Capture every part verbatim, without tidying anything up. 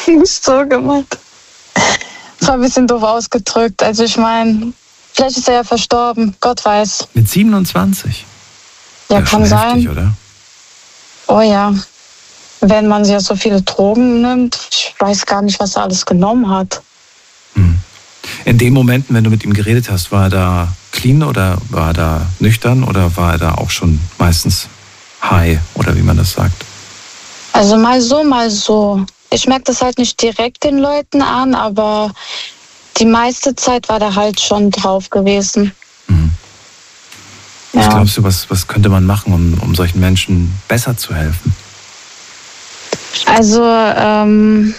nicht so gemeint. Das war ein bisschen doof ausgedrückt. Also ich meine, vielleicht ist er ja verstorben. Gott weiß. Mit siebenundzwanzig? Ja, ja kann sein. Heftig, oder? Oh ja. Wenn man ja so viele Drogen nimmt, ich weiß gar nicht, was er alles genommen hat. Hm. In den Momenten, wenn du mit ihm geredet hast, war er da clean oder war er da nüchtern oder war er da auch schon meistens high oder wie man das sagt? Also mal so, mal so. Ich merke das halt nicht direkt den Leuten an, aber die meiste Zeit war der halt schon drauf gewesen. Mhm. Was Ja. glaubst du, was, was könnte man machen, um, um solchen Menschen besser zu helfen? Also ähm,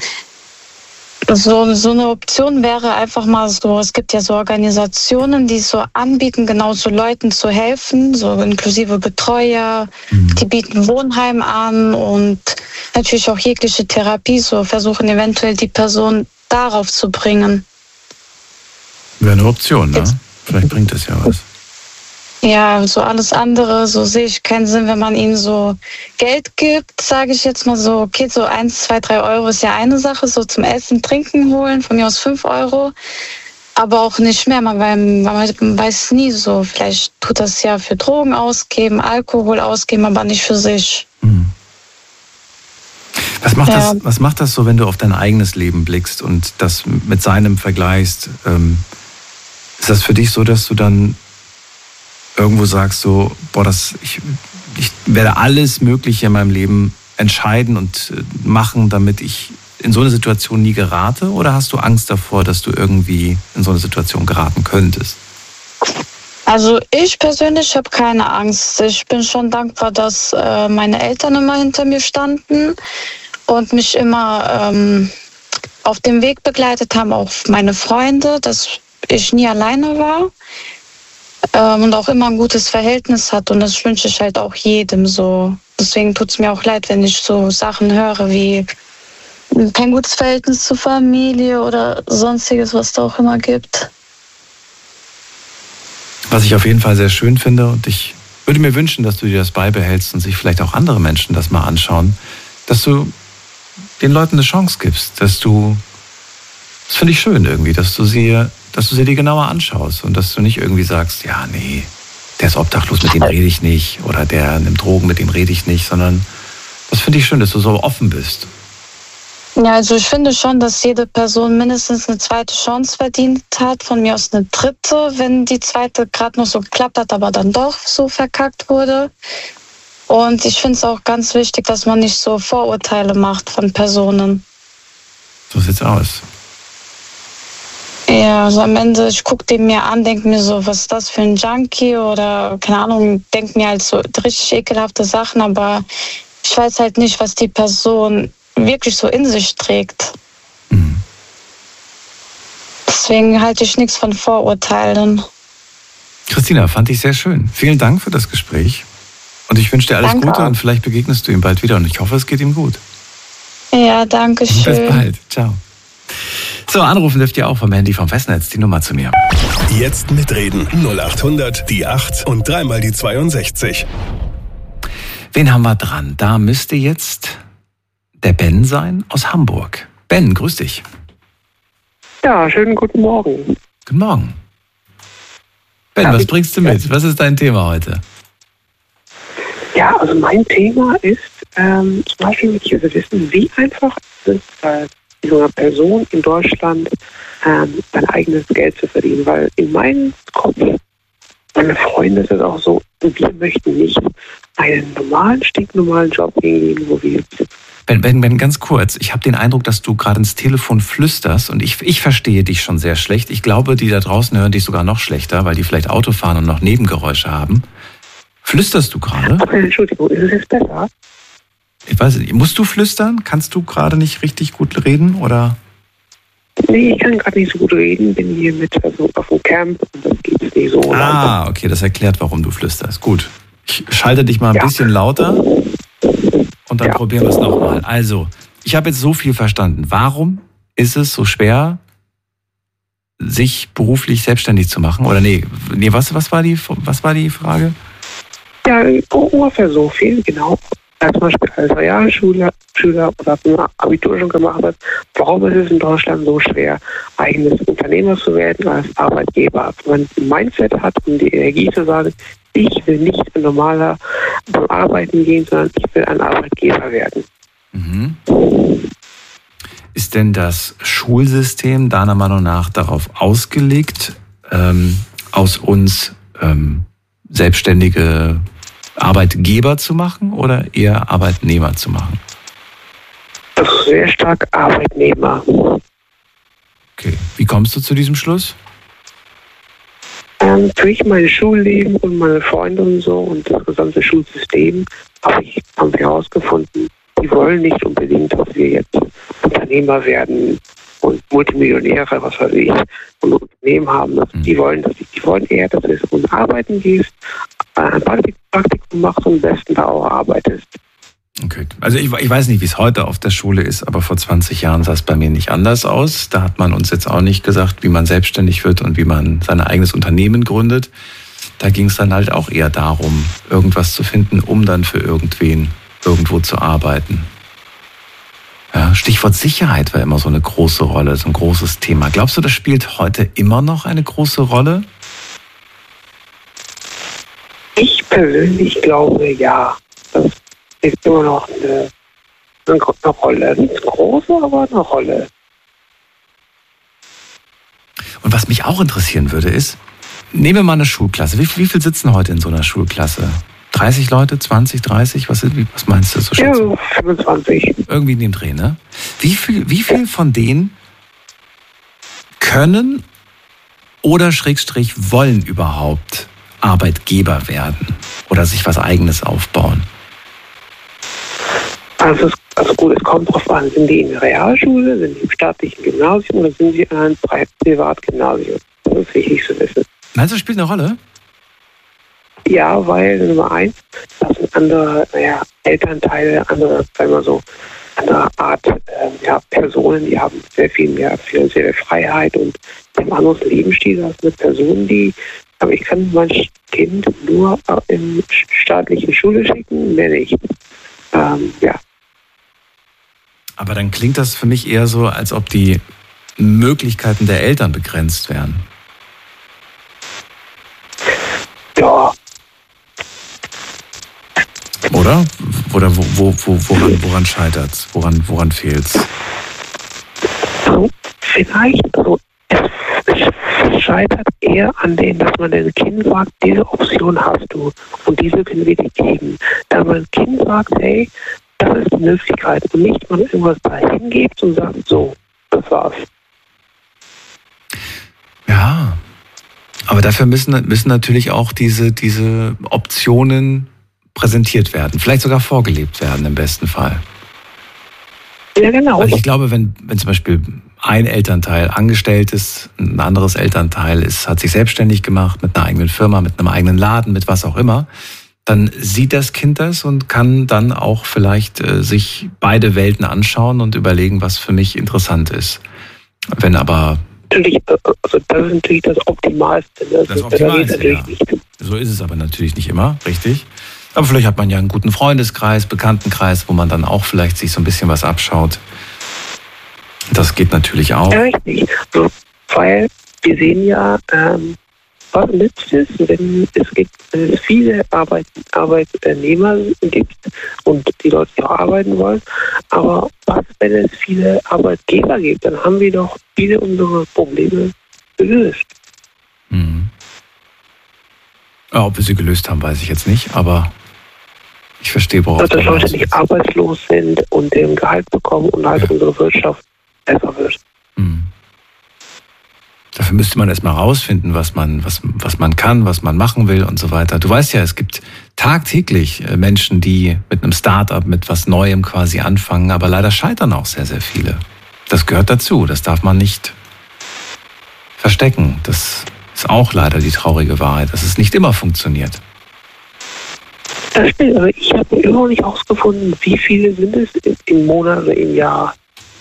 so, so eine Option wäre einfach mal so, es gibt ja so Organisationen, die so anbieten, genau so Leuten zu helfen, so inklusive Betreuer, mhm. die bieten Wohnheim an und natürlich auch jegliche Therapie, so versuchen eventuell die Person darauf zu bringen. Wäre eine Option, ne? Vielleicht bringt das ja was. Ja, so alles andere, so sehe ich keinen Sinn, wenn man ihnen so Geld gibt, sage ich jetzt mal so, okay, so eins, zwei, drei Euro ist ja eine Sache, so zum Essen, Trinken holen, von mir aus fünf Euro, aber auch nicht mehr, man, man weiß nie so, vielleicht tut das ja für Drogen ausgeben, Alkohol ausgeben, aber nicht für sich. Hm. Was macht, ja. das, was macht das so, wenn du auf dein eigenes Leben blickst und das mit seinem vergleichst? Ähm, ist das für dich so, dass du dann irgendwo sagst so, boah, das, ich, ich werde alles Mögliche in meinem Leben entscheiden und machen, damit ich in so eine Situation nie gerate? Oder hast du Angst davor, dass du irgendwie in so eine Situation geraten könntest? Also ich persönlich habe keine Angst. Ich bin schon dankbar, dass äh, meine Eltern immer hinter mir standen und mich immer ähm, auf dem Weg begleitet haben, auch meine Freunde, dass ich nie alleine war. Und auch immer ein gutes Verhältnis hat und das wünsche ich halt auch jedem so. Deswegen tut es mir auch leid, wenn ich so Sachen höre wie kein gutes Verhältnis zur Familie oder sonstiges, was da auch immer gibt. Was ich auf jeden Fall sehr schön finde und ich würde mir wünschen, dass du dir das beibehältst und sich vielleicht auch andere Menschen das mal anschauen, dass du den Leuten eine Chance gibst, dass du, das finde ich schön irgendwie, dass du sie dass du sie dir genauer anschaust und dass du nicht irgendwie sagst, ja, nee, der ist obdachlos, mit dem rede ich nicht oder der nimmt Drogen, mit dem rede ich nicht, sondern das finde ich schön, dass du so offen bist. Ja, also ich finde schon, dass jede Person mindestens eine zweite Chance verdient hat, von mir aus eine dritte, wenn die zweite gerade noch so geklappt hat, aber dann doch so verkackt wurde. Und ich finde es auch ganz wichtig, dass man nicht so Vorurteile macht von Personen. So sieht's aus. Ja, also am Ende, ich gucke den mir an, denke mir so, was ist das für ein Junkie oder keine Ahnung, denke mir halt so richtig ekelhafte Sachen, aber ich weiß halt nicht, was die Person wirklich so in sich trägt. Mhm. Deswegen halte ich nichts von Vorurteilen. Christina, fand ich sehr schön. Vielen Dank für das Gespräch und ich wünsche dir alles danke Gute auch. Und vielleicht begegnest du ihm bald wieder und ich hoffe, es geht ihm gut. Ja, danke schön. Bis bald. Ciao. So, anrufen dürft ihr auch vom Handy vom Festnetz, die Nummer zu mir. Jetzt mitreden. null acht hundert, die acht und dreimal die zweiundsechzig. Wen haben wir dran? Da müsste jetzt der Ben sein aus Hamburg. Ben, grüß dich. Ja, schönen guten Morgen. Guten Morgen. Ben, ja, was ich, bringst du mit? Was ist dein Thema heute? Ja, also mein Thema ist, ähm, zum Beispiel möchte ich also wissen, wie einfach es ist, als junger Person in Deutschland ähm, sein eigenes Geld zu verdienen. Weil in meinem Kopf, meine Freunde, ist es auch so, wir möchten nicht einen normalen, stinknormalen Job hingehen, wo wir... Ben, Ben, Ben, ganz kurz. Ich habe den Eindruck, dass du gerade ins Telefon flüsterst und ich, ich verstehe dich schon sehr schlecht. Ich glaube, die da draußen hören dich sogar noch schlechter, weil die vielleicht Auto fahren und noch Nebengeräusche haben. Flüsterst du gerade? Okay, Entschuldigung, ist es jetzt besser? Ich weiß nicht, musst du flüstern? Kannst du gerade nicht richtig gut reden, oder? Nee, ich kann gerade nicht so gut reden, bin hier mit also auf dem Camp und das geht nicht so. Ah, okay, das erklärt, warum du flüsterst. Gut, ich schalte dich mal ein ja. bisschen lauter und dann ja. probieren wir es nochmal. Also, ich habe jetzt so viel verstanden. Warum ist es so schwer, sich beruflich selbstständig zu machen? Oder nee, nee was, was, war, die, was war die Frage? Ja, ungefähr so viel, genau. als zum Beispiel als Realschüler Schüler oder ein Abitur schon gemacht hat, warum ist es in Deutschland so schwer, eigenes Unternehmer zu werden als Arbeitgeber? Wenn man ein Mindset hat und die Energie zu sagen, ich will nicht ein normaler beim Arbeiten gehen, sondern ich will ein Arbeitgeber werden. Mhm. Ist denn das Schulsystem deiner Meinung nach darauf ausgelegt, ähm, aus uns ähm, selbstständige Arbeitgeber zu machen oder eher Arbeitnehmer zu machen? Also sehr stark Arbeitnehmer. Okay. Wie kommst du zu diesem Schluss? Ähm, durch mein Schulleben und meine Freunde und so und das gesamte Schulsystem habe ich, haben wir herausgefunden, die wollen nicht unbedingt, dass wir jetzt Unternehmer werden und Multimillionäre, was weiß ich, und Unternehmen haben. Dass die wollen, dass die wollen eher, dass du ins Arbeiten gehst, ein Praktikum machst und am besten da auch arbeitest. Okay. Also ich, ich weiß nicht, wie es heute auf der Schule ist, aber vor zwanzig Jahren sah es bei mir nicht anders aus. Da hat man uns jetzt auch nicht gesagt, wie man selbstständig wird und wie man sein eigenes Unternehmen gründet. Da ging es dann halt auch eher darum, irgendwas zu finden, um dann für irgendwen irgendwo zu arbeiten. Ja, Stichwort Sicherheit war immer so eine große Rolle, so ein großes Thema. Glaubst du, das spielt heute immer noch eine große Rolle? Ich persönlich glaube, ja. Das ist immer noch eine, eine Rolle. Nicht große, aber eine Rolle. Und was mich auch interessieren würde, ist, nehmen wir mal eine Schulklasse. Wie, wie viel sitzen heute in so einer Schulklasse? dreißig Leute, zwanzig, dreißig? Was, was meinst du so schätzen? Ja, fünfundzwanzig. Irgendwie in dem Dreh, ne? Wie viel, wie viel von denen können oder Schrägstrich wollen überhaupt Arbeitgeber werden oder sich was Eigenes aufbauen? Also, es, also gut, es kommt drauf an, sind die in der Realschule, sind die im staatlichen Gymnasium oder sind sie in einem Privatgymnasium? Das ist wichtig zu wissen. Meinst du, das spielt eine Rolle? Ja, weil Nummer eins, das sind andere, naja, Elternteile, andere, sagen wir so, andere Art, äh, ja, Personen, die haben sehr viel mehr finanzielle Freiheit und ein anderes Lebensstil als eine Person, die, aber ich kann mein Kind nur in staatliche Schule schicken, mehr nicht. Ähm, ja. Aber dann klingt das für mich eher so, als ob die Möglichkeiten der Eltern begrenzt wären. Ja. Oder? Oder wo, wo, wo, woran, woran scheitert's? Woran, woran fehlt's? So, vielleicht, so, es, es scheitert eher an dem, dass man dem Kind sagt, diese Option hast du und diese können wir dir geben. Da man dem Kind sagt, hey, das ist die Möglichkeit und nicht man irgendwas dahin gibt und sagt, so, das war's. Ja, aber dafür müssen, müssen natürlich auch diese, diese Optionen präsentiert werden, vielleicht sogar vorgelebt werden im besten Fall. Ja, genau. Also ich glaube, wenn, wenn zum Beispiel ein Elternteil angestellt ist, ein anderes Elternteil ist, hat sich selbstständig gemacht mit einer eigenen Firma, mit einem eigenen Laden, mit was auch immer, dann sieht das Kind das und kann dann auch vielleicht äh, sich beide Welten anschauen und überlegen, was für mich interessant ist. Wenn aber... Natürlich, also das ist natürlich das Optimalste. Das, das Optimalste, natürlich ja. nicht. So ist es aber natürlich nicht immer, richtig? Aber vielleicht hat man ja einen guten Freundeskreis, Bekanntenkreis, wo man dann auch vielleicht sich so ein bisschen was abschaut. Das geht natürlich auch. Ja, richtig. So, weil wir sehen ja, ähm, was nützt es, wenn es gibt, wenn es viele Arbeit, Arbeitnehmer gibt und die Leute die auch arbeiten wollen. Aber was, wenn es viele Arbeitgeber gibt, dann haben wir doch viele unserer Probleme gelöst. Mhm. Ja, ob wir sie gelöst haben, weiß ich jetzt nicht, aber ich verstehe, worauf dass Leute nicht arbeitslos sind und den Gehalt bekommen und halt ja. unsere Wirtschaft besser wird. Mhm. Dafür müsste man erstmal rausfinden, was man, was, was man kann, was man machen will und so weiter. Du weißt ja, es gibt tagtäglich Menschen, die mit einem Start-up, mit was Neuem quasi anfangen, aber leider scheitern auch sehr, sehr viele. Das gehört dazu, das darf man nicht verstecken. Das ist auch leider die traurige Wahrheit, dass es nicht immer funktioniert. Das stimmt, aber ich habe immer noch nicht herausgefunden, wie viele sind es im Monat oder im Jahr.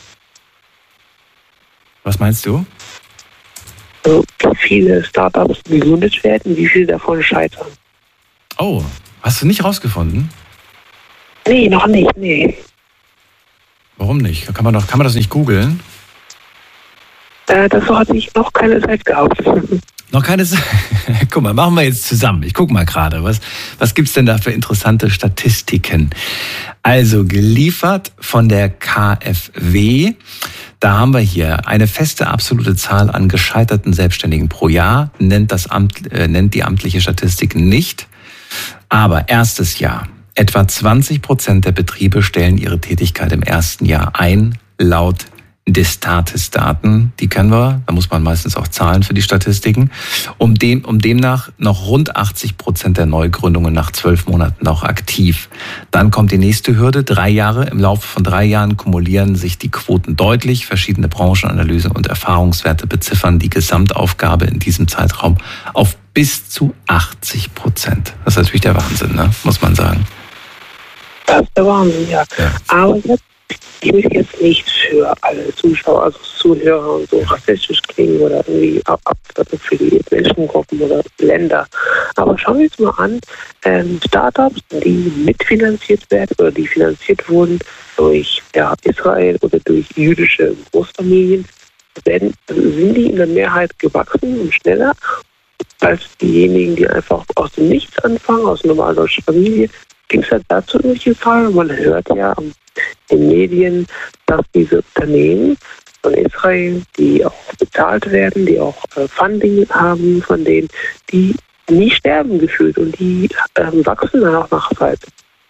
Was meinst du? Also wie viele Startups gegründet werden, wie viele davon scheitern. Oh, hast du nicht rausgefunden? Nee, noch nicht, nee. Warum nicht? Kann man, doch, kann man das nicht googeln? Äh, dazu hatte ich noch keine Zeit gehabt. Noch keine Zeit? Guck mal, machen wir jetzt zusammen. Ich guck mal gerade, was, was gibt's denn da für interessante Statistiken? Also geliefert von der K f W. Da haben wir hier eine feste absolute Zahl an gescheiterten Selbstständigen pro Jahr, nennt, das Amt, äh, nennt die amtliche Statistik nicht. Aber erstes Jahr. Etwa zwanzig Prozent der Betriebe stellen ihre Tätigkeit im ersten Jahr ein, laut Destatis-Daten. Die kennen wir, da muss man meistens auch zahlen für die Statistiken. Um, dem, um demnach noch rund achtzig Prozent der Neugründungen nach zwölf Monaten noch aktiv. Dann kommt die nächste Hürde, drei Jahre. Im Laufe von drei Jahren kumulieren sich die Quoten deutlich. Verschiedene Branchenanalysen und Erfahrungswerte beziffern die Gesamtaufgabe in diesem Zeitraum auf bis zu achtzig Prozent. Das ist natürlich der Wahnsinn, ne? Muss man sagen. Das ist der Wahnsinn, ja. ja. Aber jetzt, ich will jetzt nicht für alle Zuschauer, also Zuhörer und so rassistisch klingen oder irgendwie ab, ab für die Menschengruppen oder Länder. Aber schauen wir uns mal an, ähm, Startups, die mitfinanziert werden oder die finanziert wurden durch ja, Israel oder durch jüdische Großfamilien, werden, sind die in der Mehrheit gewachsen und schneller als diejenigen, die einfach aus dem Nichts anfangen, aus einer normalen deutschen Familie. Gibt es ja dazu irgendwelche Zahlen? Man hört ja in Medien, dass diese Unternehmen von Israel, die auch bezahlt werden, die auch äh, Funding haben von denen, die nie sterben gefühlt und die ähm, wachsen dann auch nach Zeit.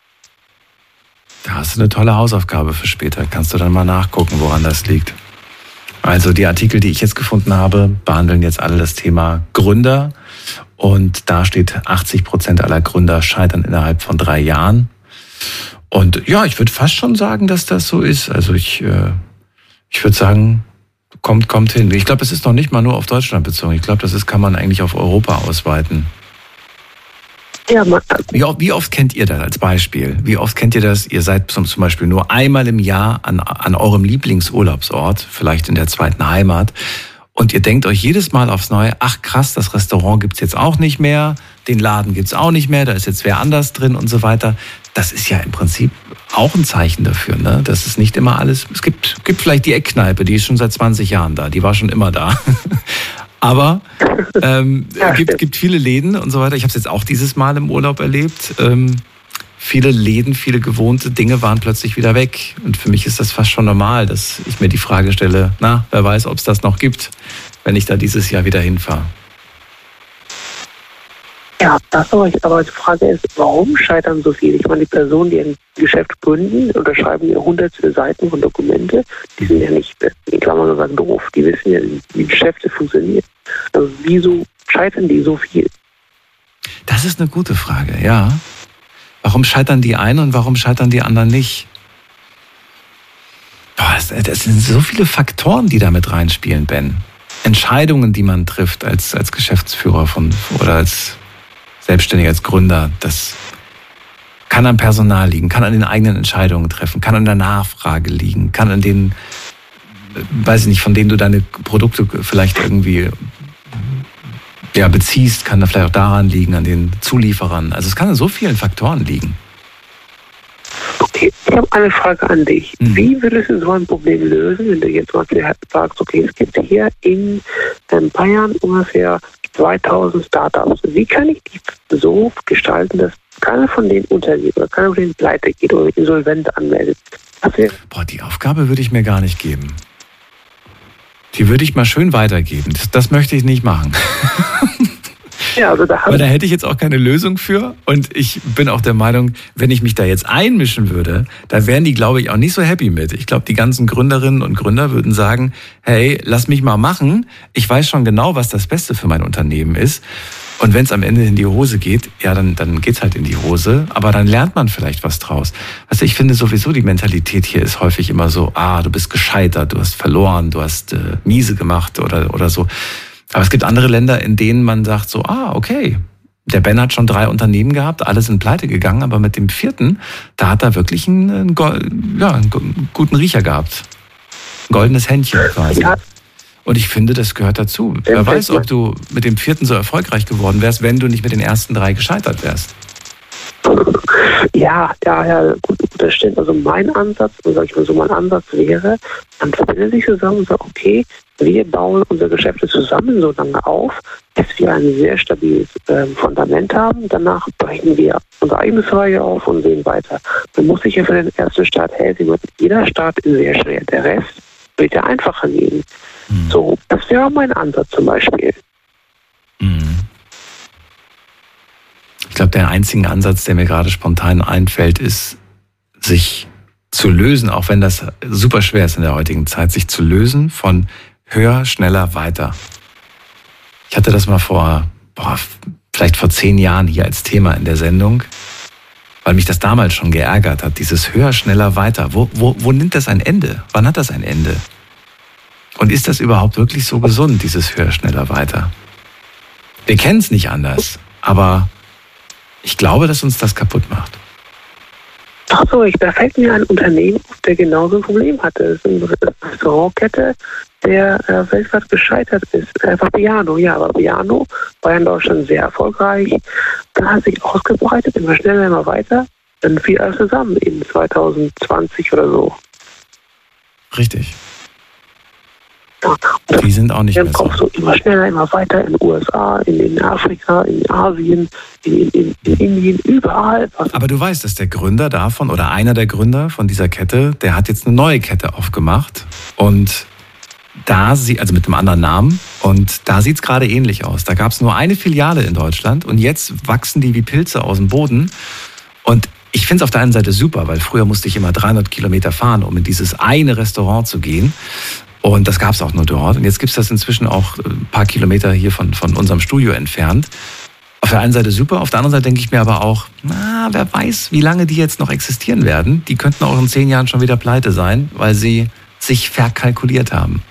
Da hast du eine tolle Hausaufgabe für später. Kannst du dann mal nachgucken, woran das liegt. Also die Artikel, die ich jetzt gefunden habe, behandeln jetzt alle das Thema Gründer. Und da steht, achtzig Prozent aller Gründer scheitern innerhalb von drei Jahren. Und ja, ich würde fast schon sagen, dass das so ist. Also ich, äh, ich würde sagen, kommt, kommt hin. Ich glaube, es ist noch nicht mal nur auf Deutschland bezogen. Ich glaube, das ist, kann man eigentlich auf Europa ausweiten. Ja, man, wie, oft, wie oft kennt ihr das als Beispiel? Wie oft kennt ihr das? Ihr seid zum, zum Beispiel nur einmal im Jahr an, an eurem Lieblingsurlaubsort, vielleicht in der zweiten Heimat. Und ihr denkt euch jedes Mal aufs Neue, ach krass, das Restaurant gibt's jetzt auch nicht mehr, den Laden gibt's auch nicht mehr, da ist jetzt wer anders drin und so weiter. Das ist ja im Prinzip auch ein Zeichen dafür, ne? Das ist nicht immer alles, es gibt, gibt vielleicht die Eckkneipe, die ist schon seit zwanzig Jahren da, die war schon immer da. Aber ähm, ja, gibt, gibt viele Läden und so weiter. Ich habe es jetzt auch dieses Mal im Urlaub erlebt. Ähm, viele Läden, viele gewohnte Dinge waren plötzlich wieder weg. Und für mich ist das fast schon normal, dass ich mir die Frage stelle, na, wer weiß, ob es das noch gibt, wenn ich da dieses Jahr wieder hinfahre. Ja, das aber, aber die Frage ist, warum scheitern so viele? Ich meine, die Personen, die ein Geschäft gründen, unterschreiben ja hunderte Seiten von Dokumente, die sind ja nicht, in Klammern gesagt, doof. Die wissen ja, wie Geschäfte funktionieren. Also wieso scheitern die so viel? Das ist eine gute Frage, ja. Warum scheitern die einen und warum scheitern die anderen nicht? Boah, das sind so viele Faktoren, die da mit reinspielen, Ben. Entscheidungen, die man trifft als, als Geschäftsführer von oder als Selbstständiger, als Gründer, das kann am Personal liegen, kann an den eigenen Entscheidungen treffen, kann an der Nachfrage liegen, kann an den, weiß ich nicht, von denen du deine Produkte vielleicht irgendwie ja, beziehst, kann da vielleicht auch daran liegen, an den Zulieferern. Also es kann an so vielen Faktoren liegen. Okay, ich habe eine Frage an dich. Hm. Wie würdest du so ein Problem lösen, wenn du jetzt mal sagst, okay, es gibt hier in Bayern ungefähr zweitausend Startups. Wie kann ich die so gestalten, dass keiner von denen untergeht oder keiner von denen pleite geht oder insolvent anmeldet? Boah, die Aufgabe würde ich mir gar nicht geben. Die würde ich mal schön weitergeben. Das, das möchte ich nicht machen. Ja, also da Aber da hätte ich jetzt auch keine Lösung für. Und ich bin auch der Meinung, wenn ich mich da jetzt einmischen würde, da wären die, glaube ich, auch nicht so happy mit. Ich glaube, die ganzen Gründerinnen und Gründer würden sagen, hey, lass mich mal machen. Ich weiß schon genau, was das Beste für mein Unternehmen ist. Und wenn es am Ende in die Hose geht, ja, dann, dann geht's halt in die Hose. Aber dann lernt man vielleicht was draus. Also ich finde sowieso, die Mentalität hier ist häufig immer so, ah, du bist gescheitert, du hast verloren, du hast äh, miese gemacht oder, oder so. Aber es gibt andere Länder, in denen man sagt so, ah, okay, der Ben hat schon drei Unternehmen gehabt, alle sind pleite gegangen, aber mit dem vierten, da hat er wirklich einen, einen, ja, einen guten Riecher gehabt. Ein goldenes Händchen quasi. Ja. Und ich finde, das gehört dazu. Ja, Wer weiß, ob du mit dem vierten so erfolgreich geworden wärst, wenn du nicht mit den ersten drei gescheitert wärst. Ja, ja, ja, gut, das stimmt. Also mein Ansatz, sag ich mal so, mein Ansatz wäre, man verbindet sich zusammen und sagt, okay, wir bauen unsere Geschäfte zusammen so lange auf, bis wir ein sehr stabiles äh, Fundament haben. Danach brechen wir unsere eigene Reihe auf und sehen weiter. Man muss sich ja für den ersten Start helfen. Jeder Start ist sehr schwer. Der Rest wird ja einfacher gehen. Mhm. So, das wäre mein Ansatz zum Beispiel. Mhm. Ich glaube, der einzige Ansatz, der mir gerade spontan einfällt, ist, sich zu lösen, auch wenn das super schwer ist in der heutigen Zeit, sich zu lösen von höher, schneller, weiter. Ich hatte das mal vor, boah, vielleicht vor zehn Jahren hier als Thema in der Sendung, weil mich das damals schon geärgert hat, dieses höher, schneller, weiter. Wo, wo, wo nimmt das ein Ende? Wann hat das ein Ende? Und ist das überhaupt wirklich so gesund, dieses höher, schneller, weiter? Wir kennen es nicht anders, aber ich glaube, dass uns das kaputt macht. Ach so, ich, da fällt mir ein Unternehmen auf, der genauso ein Problem hatte. Das ist eine Restaurantkette, der äh, weltweit gescheitert ist. Äh, Vapiano, ja, aber Vapiano war in Deutschland sehr erfolgreich. Dann hat sich ausgebreitet, immer schneller, immer weiter. Dann fiel alles zusammen in zwanzig zwanzig oder so. Richtig. Ja, die sind auch nicht mehr so. So immer schneller, immer weiter in den U S A, in, in Afrika, in Asien, in, in, in Indien, überall. Aber du weißt, dass der Gründer davon oder einer der Gründer von dieser Kette, der hat jetzt eine neue Kette aufgemacht und da sie, also mit einem anderen Namen, und da sieht es gerade ähnlich aus. Da gab es nur eine Filiale in Deutschland und jetzt wachsen die wie Pilze aus dem Boden. Und ich finde es auf der einen Seite super, weil früher musste ich immer dreihundert Kilometer fahren, um in dieses eine Restaurant zu gehen. Und das gab es auch nur dort. Und jetzt gibt es das inzwischen auch ein paar Kilometer hier von, von unserem Studio entfernt. Auf der einen Seite super, auf der anderen Seite denke ich mir aber auch, na, wer weiß, wie lange die jetzt noch existieren werden. Die könnten auch in zehn Jahren schon wieder pleite sein, weil sie sich verkalkuliert haben.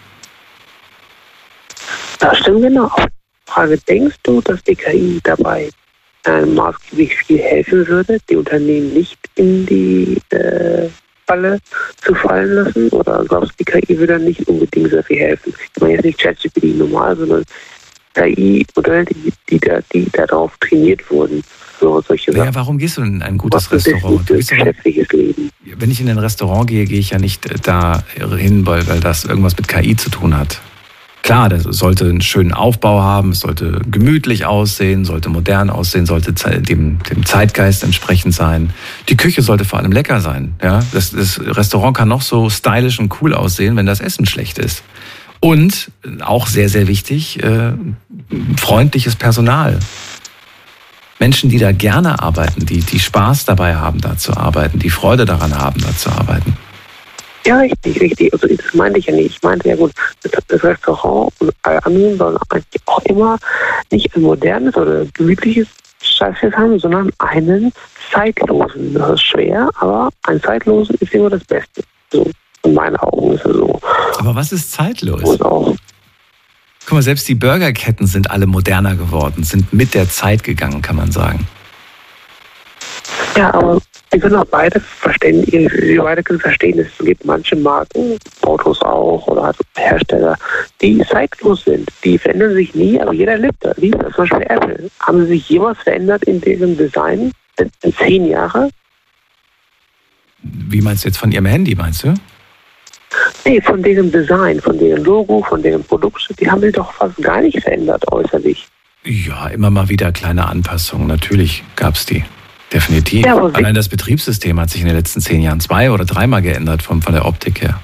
Das stimmt genau. Frage, denkst du, dass die K I dabei äh, maßgeblich viel helfen würde, die Unternehmen nicht in die äh, Falle zu fallen lassen? Oder glaubst du, die K I würde nicht unbedingt sehr viel helfen? Ich meine jetzt nicht ChatGPT normal, sondern K I-Modelle, die, die, da, die darauf trainiert wurden. So, solche naja, warum gehst du in ein gutes Was Restaurant? Du bist ein geschäftliches Leben. Wenn ich in ein Restaurant gehe, gehe ich ja nicht da hin, weil, weil das irgendwas mit K I zu tun hat. Klar, das sollte einen schönen Aufbau haben, es sollte gemütlich aussehen, sollte modern aussehen, sollte dem, dem Zeitgeist entsprechend sein. Die Küche sollte vor allem lecker sein. Ja? Das, das Restaurant kann noch so stylisch und cool aussehen, wenn das Essen schlecht ist. Und auch sehr, sehr wichtig, äh, freundliches Personal. Menschen, die da gerne arbeiten, die, die Spaß dabei haben, da zu arbeiten, die Freude daran haben, da zu arbeiten. Ja, richtig, richtig. Also das meinte ich ja nicht. Ich meinte ja gut, das Restaurant und alle anderen sollen eigentlich auch immer nicht ein modernes oder gemütliches Scheißfest haben, sondern einen zeitlosen. Das ist schwer, aber ein zeitlosen ist immer das Beste. So, in meinen Augen ist es so. Aber was ist zeitlos? Und auch. Guck mal, selbst die Burgerketten sind alle moderner geworden, sind mit der Zeit gegangen, kann man sagen. Ja, aber wir können auch beide verstehen, wir beide können verstehen, es gibt manche Marken, Autos auch oder halt Hersteller, die zeitlos sind. Die verändern sich nie, aber jeder lebt da. Wie zum Beispiel Apple. Haben sie sich jemals verändert in deren Design in zehn Jahren? Wie meinst du jetzt von ihrem Handy, meinst du? Nee, von deren Design, von deren Logo, von deren Produkte, die haben sich doch fast gar nicht verändert äußerlich. Ja, immer mal wieder kleine Anpassungen, natürlich gab es die. Definitiv. Ja, allein das Betriebssystem hat sich in den letzten zehn Jahren zwei- oder dreimal geändert von, von der Optik her.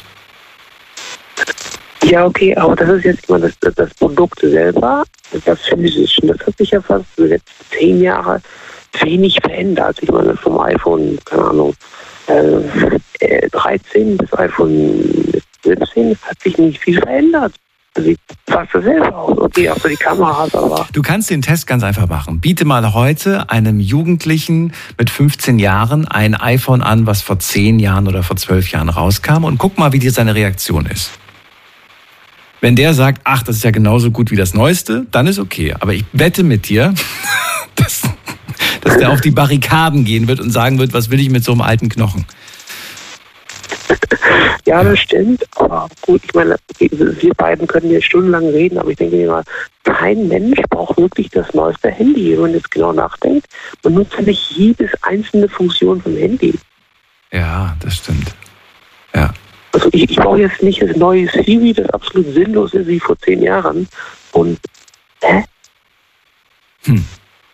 Ja, okay, aber das ist jetzt immer das, das Produkt selber, das Physische. Das hat sich ja fast in den letzten zehn Jahren wenig verändert. Ich meine, vom iPhone, keine Ahnung, äh, dreizehn bis iPhone siebzehn hat sich nicht viel verändert. Sieht fast dasselbe aus. Okay, auch für die Kameras, aber... Du kannst den Test ganz einfach machen. Biete mal heute einem Jugendlichen mit fünfzehn Jahren ein iPhone an, was vor zehn Jahren oder vor zwölf Jahren rauskam, und guck mal, wie dir seine Reaktion ist. Wenn der sagt, ach, das ist ja genauso gut wie das Neueste, dann ist okay. Aber ich wette mit dir, dass, dass der auf die Barrikaden gehen wird und sagen wird, was will ich mit so einem alten Knochen? Ja, das stimmt. Aber gut, ich meine, wir beiden können hier stundenlang reden, aber ich denke mir mal, kein Mensch braucht wirklich das neueste Handy. Wenn man jetzt genau nachdenkt, man nutzt ja nicht jedes einzelne Funktion vom Handy. Ja, das stimmt. Ja. Also ich, ich brauche jetzt nicht das neue Siri, das absolut sinnlos ist wie vor zehn Jahren. Und, hä? Hm.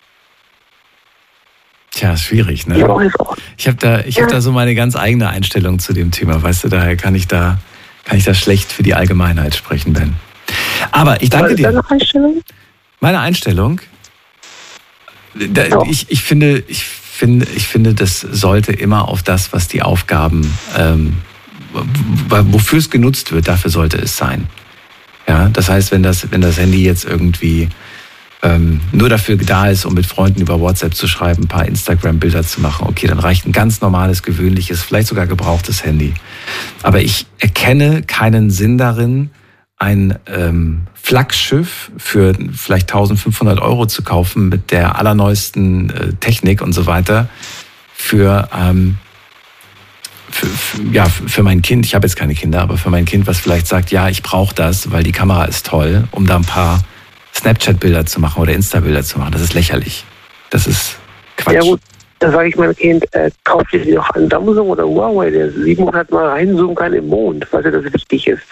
Tja, schwierig, ne? Ich brauche jetzt auch. Ich habe da, ich Ja. hab da so meine ganz eigene Einstellung zu dem Thema, weißt du, daher kann ich da, kann ich da schlecht für die Allgemeinheit sprechen, Ben. Aber ich danke Was ist dir. deine Einstellung? Meine Einstellung, da, Ja. ich, ich, finde, ich, finde, ich finde, das sollte immer auf das, was die Aufgaben, ähm, w- wofür es genutzt wird, dafür sollte es sein. Ja, das heißt, wenn das, wenn das Handy jetzt irgendwie ähm, nur dafür da ist, um mit Freunden über WhatsApp zu schreiben, ein paar Instagram-Bilder zu machen, okay, dann reicht ein ganz normales, gewöhnliches, vielleicht sogar gebrauchtes Handy. Aber ich erkenne keinen Sinn darin, ein ähm, Flaggschiff für vielleicht eintausendfünfhundert Euro zu kaufen mit der allerneuesten äh, Technik und so weiter für, ähm, für, für, ja, für mein Kind. Ich habe jetzt keine Kinder, aber für mein Kind, was vielleicht sagt, ja, ich brauche das, weil die Kamera ist toll, um da ein paar Snapchat-Bilder zu machen oder Insta-Bilder zu machen. Das ist lächerlich. Das ist Quatsch. Ja gut, da sage ich meinem Kind, äh, kauf dir sie doch einen Samsung oder Huawei, der siebenhundert Mal reinzoomen kann im Mond, weil das wichtig ist.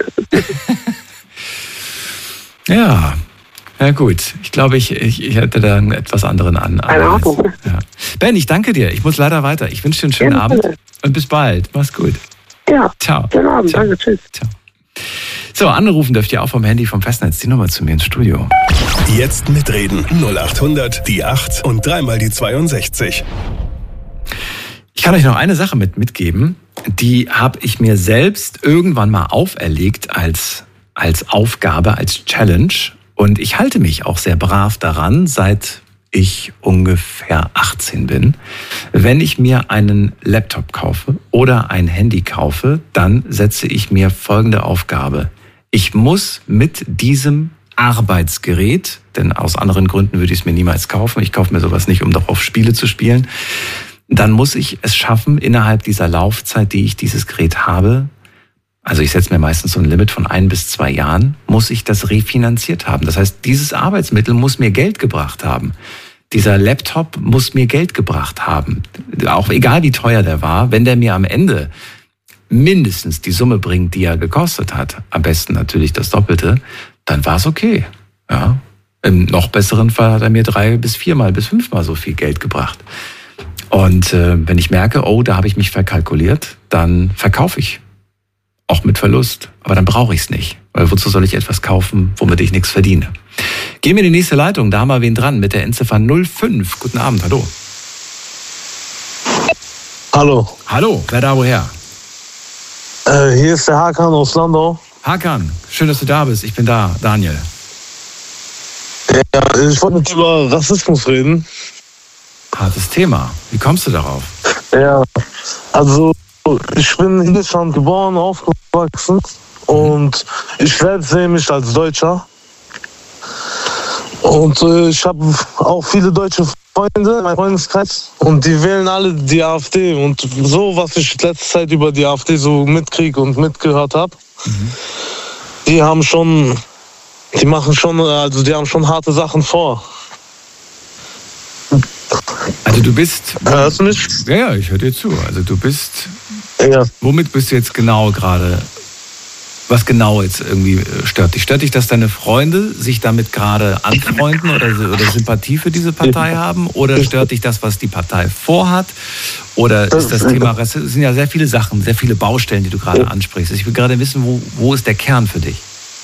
Ja, ja gut. Ich glaube, ich, ich, ich hätte da einen etwas anderen an. Eine Ahnung. Ja. Ben, ich danke dir. Ich muss leider weiter. Ich wünsche dir einen schönen Ja, Abend bitte. und bis bald. Mach's gut. Ja, Ciao. schönen Abend, Ciao. danke, tschüss. Ciao. So, anrufen dürft ihr auch vom Handy vom Festnetz. Die Nummer zu mir ins Studio. Jetzt mitreden. null acht hundert, die acht und dreimal die zweiundsechzig. Ich kann euch noch eine Sache mit mitgeben. Die habe ich mir selbst irgendwann mal auferlegt als, als Aufgabe, als Challenge. Und ich halte mich auch sehr brav daran, seit ich ungefähr achtzehn bin. Wenn ich mir einen Laptop kaufe oder ein Handy kaufe, dann setze ich mir folgende Aufgabe. Ich muss mit diesem Arbeitsgerät, denn aus anderen Gründen würde ich es mir niemals kaufen, ich kaufe mir sowas nicht, um darauf Spiele zu spielen, dann muss ich es schaffen, innerhalb dieser Laufzeit, die ich dieses Gerät habe, also ich setze mir meistens so ein Limit von ein bis zwei Jahren, muss ich das refinanziert haben. Das heißt, dieses Arbeitsmittel muss mir Geld gebracht haben. Dieser Laptop muss mir Geld gebracht haben. Auch egal wie teuer der war, wenn der mir am Ende mindestens die Summe bringt, die er gekostet hat, am besten natürlich das Doppelte, dann war es okay. Ja. Im noch besseren Fall hat er mir drei bis viermal bis fünfmal so viel Geld gebracht. Und äh, wenn ich merke, oh, da habe ich mich verkalkuliert, dann verkaufe ich. Auch mit Verlust. Aber dann brauche ich es nicht. Weil wozu soll ich etwas kaufen, womit ich nichts verdiene? Gehen wir in die nächste Leitung. Da haben wir wen dran mit der Endziffer null fünf. Guten Abend, hallo. Hallo, Hallo, wer da woher? äh, hier ist der Hakan aus Landau. Hakan, schön, dass du da bist. Ich bin da, Daniel. Ja, ich wollte mit dir über Rassismus reden. Hartes Thema. Wie kommst du darauf? Ja, also ich bin in Deutschland geboren, aufgewachsen und ich selbst sehe mich als Deutscher. Und äh, ich habe auch viele deutsche Freunde in meinem Freundeskreis und die wählen alle die AfD. Und so, was ich letzte Zeit über die AfD so mitkriege und mitgehört habe, mhm. die haben schon, die machen schon, also die haben schon harte Sachen vor. Also du bist... Hörst du mich? Ja, ja, ich höre dir zu. Also du bist... Ja. Womit bist du jetzt genau gerade... Was genau jetzt irgendwie stört dich? Stört dich, dass deine Freunde sich damit gerade anfreunden oder, oder Sympathie für diese Partei haben? Oder stört dich das, was die Partei vorhat? Oder ist das Thema Rassismus? Es sind ja sehr viele Sachen, sehr viele Baustellen, die du gerade ansprichst. Ich will gerade wissen, wo, wo ist der Kern für dich?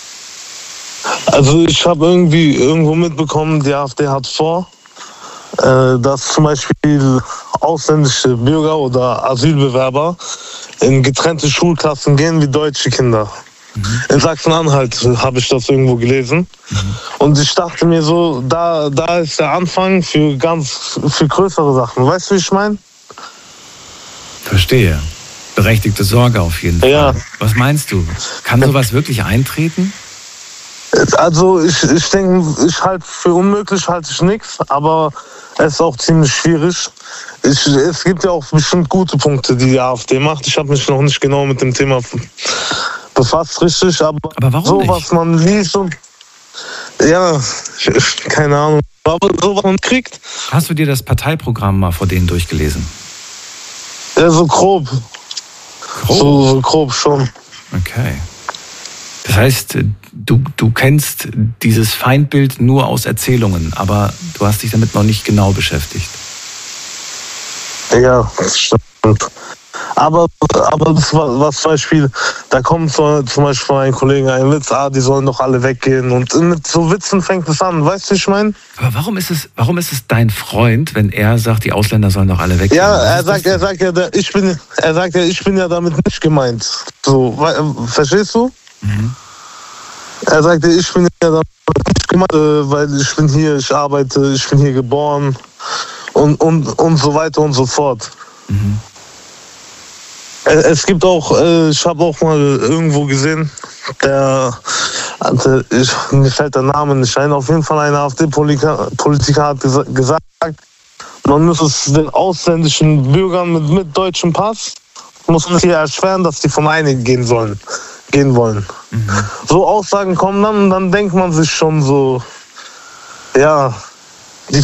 Also ich habe irgendwie irgendwo mitbekommen, die AfD hat vor, äh, dass zum Beispiel ausländische Bürger oder Asylbewerber in getrennte Schulklassen gehen wie deutsche Kinder. Mhm. In Sachsen-Anhalt habe ich das irgendwo gelesen. Mhm. Und ich dachte mir so, da, da ist der Anfang für ganz für größere Sachen. Weißt du, wie ich meine? Verstehe. Berechtigte Sorge auf jeden Fall. Ja. Was meinst du? Kann sowas wirklich eintreten? Also ich, ich denke, ich halte für unmöglich halte ich nichts, aber es ist auch ziemlich schwierig. Ich, es gibt ja auch bestimmt gute Punkte, die die AfD macht. Ich habe mich noch nicht genau mit dem Thema befasst, richtig. Aber, aber warum so, nicht? was man liest und ja, keine Ahnung. Aber so, was man kriegt. Hast du dir das Parteiprogramm mal vor denen durchgelesen? Ja, so grob. Grob? So, so grob schon. Okay. Das heißt, du, du kennst dieses Feindbild nur aus Erzählungen, aber du hast dich damit noch nicht genau beschäftigt. Ja, das stimmt. Aber, aber das war was zum Beispiel, da kommt so, zum Beispiel von einem Kollegen ein Witz, ah, die sollen doch alle weggehen. Und mit so Witzen fängt es an, weißt du, wie ich meine? Aber warum ist es, warum ist es dein Freund, wenn er sagt, die Ausländer sollen doch alle weggehen? Ja, er sagt, er sagt ja, ich bin, er sagt ja, ich bin ja damit nicht gemeint. So, verstehst du? Mhm. Er sagte, ich bin ja damit nicht gemeint, weil ich bin hier, ich arbeite, ich bin hier geboren und, und, und so weiter und so fort. Mhm. Es gibt auch, ich habe auch mal irgendwo gesehen, der, der ich, mir fällt der Name nicht ein, auf jeden Fall ein AfD-Politiker hat gesagt, man muss es den ausländischen Bürgern mit, mit deutschem Pass, muss man hier erschweren, dass die vom einen gehen sollen, gehen wollen. Mhm. So Aussagen kommen dann und dann denkt man sich schon so, ja, die,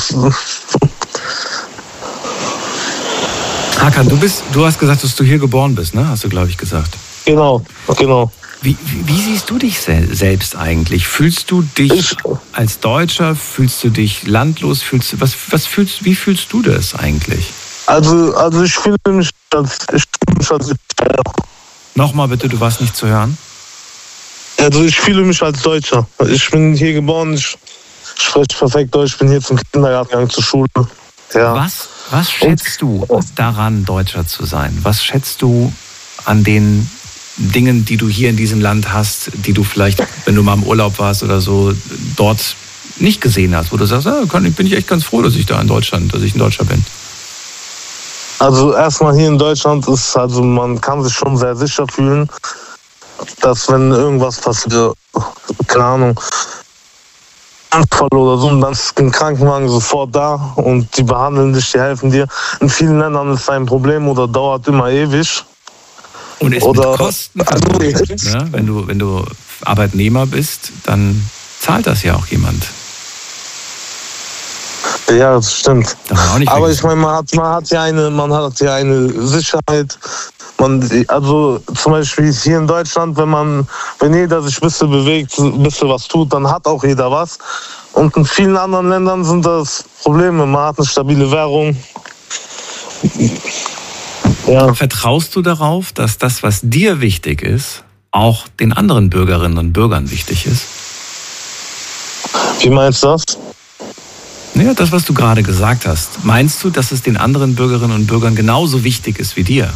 Hakan, du bist, du hast gesagt, dass du hier geboren bist, ne? Hast du, glaube ich, gesagt. Genau, genau. Wie, wie, wie siehst du dich sel- selbst eigentlich? Fühlst du dich ich, als Deutscher? Fühlst du dich landlos? Fühlst du, was, was fühlst, wie fühlst du das eigentlich? Also, also ich fühle mich als, ich fühle mich als Deutscher. Nochmal bitte, du warst nicht zu hören. Also ich fühle mich als Deutscher. Ich bin hier geboren, ich spreche perfekt Deutsch, bin hier zum Kindergarten gegangen, zur Schule. Ja. Was, was schätzt du daran, Deutscher zu sein? Was schätzt du an den Dingen, die du hier in diesem Land hast, die du vielleicht, wenn du mal im Urlaub warst oder so, dort nicht gesehen hast, wo du sagst, ah, bin ich echt ganz froh, dass ich da in Deutschland, dass ich ein Deutscher bin? Also erstmal hier in Deutschland ist, also man kann sich schon sehr sicher fühlen, dass wenn irgendwas passiert, keine Ahnung, Anfall oder so, und dann ist ein Krankenwagen sofort da und die behandeln dich, die helfen dir. In vielen Ländern ist es ein Problem oder dauert immer ewig. Und ist oder, mit Kosten verbunden, also, ne? Wenn du, wenn du Arbeitnehmer bist, dann zahlt das ja auch jemand. Ja, das stimmt. Auch nicht aber ich meine, man hat, man hat ja eine, man hat ja eine Sicherheit. Man, also zum Beispiel hier in Deutschland, wenn man, wenn jeder sich ein bisschen bewegt, ein bisschen was tut, dann hat auch jeder was. Und in vielen anderen Ländern sind das Probleme. Man hat eine stabile Währung. Ja. Vertraust du darauf, dass das, was dir wichtig ist, auch den anderen Bürgerinnen und Bürgern wichtig ist? Wie meinst du das? Naja, das, was du gerade gesagt hast. Meinst du, dass es den anderen Bürgerinnen und Bürgern genauso wichtig ist wie dir?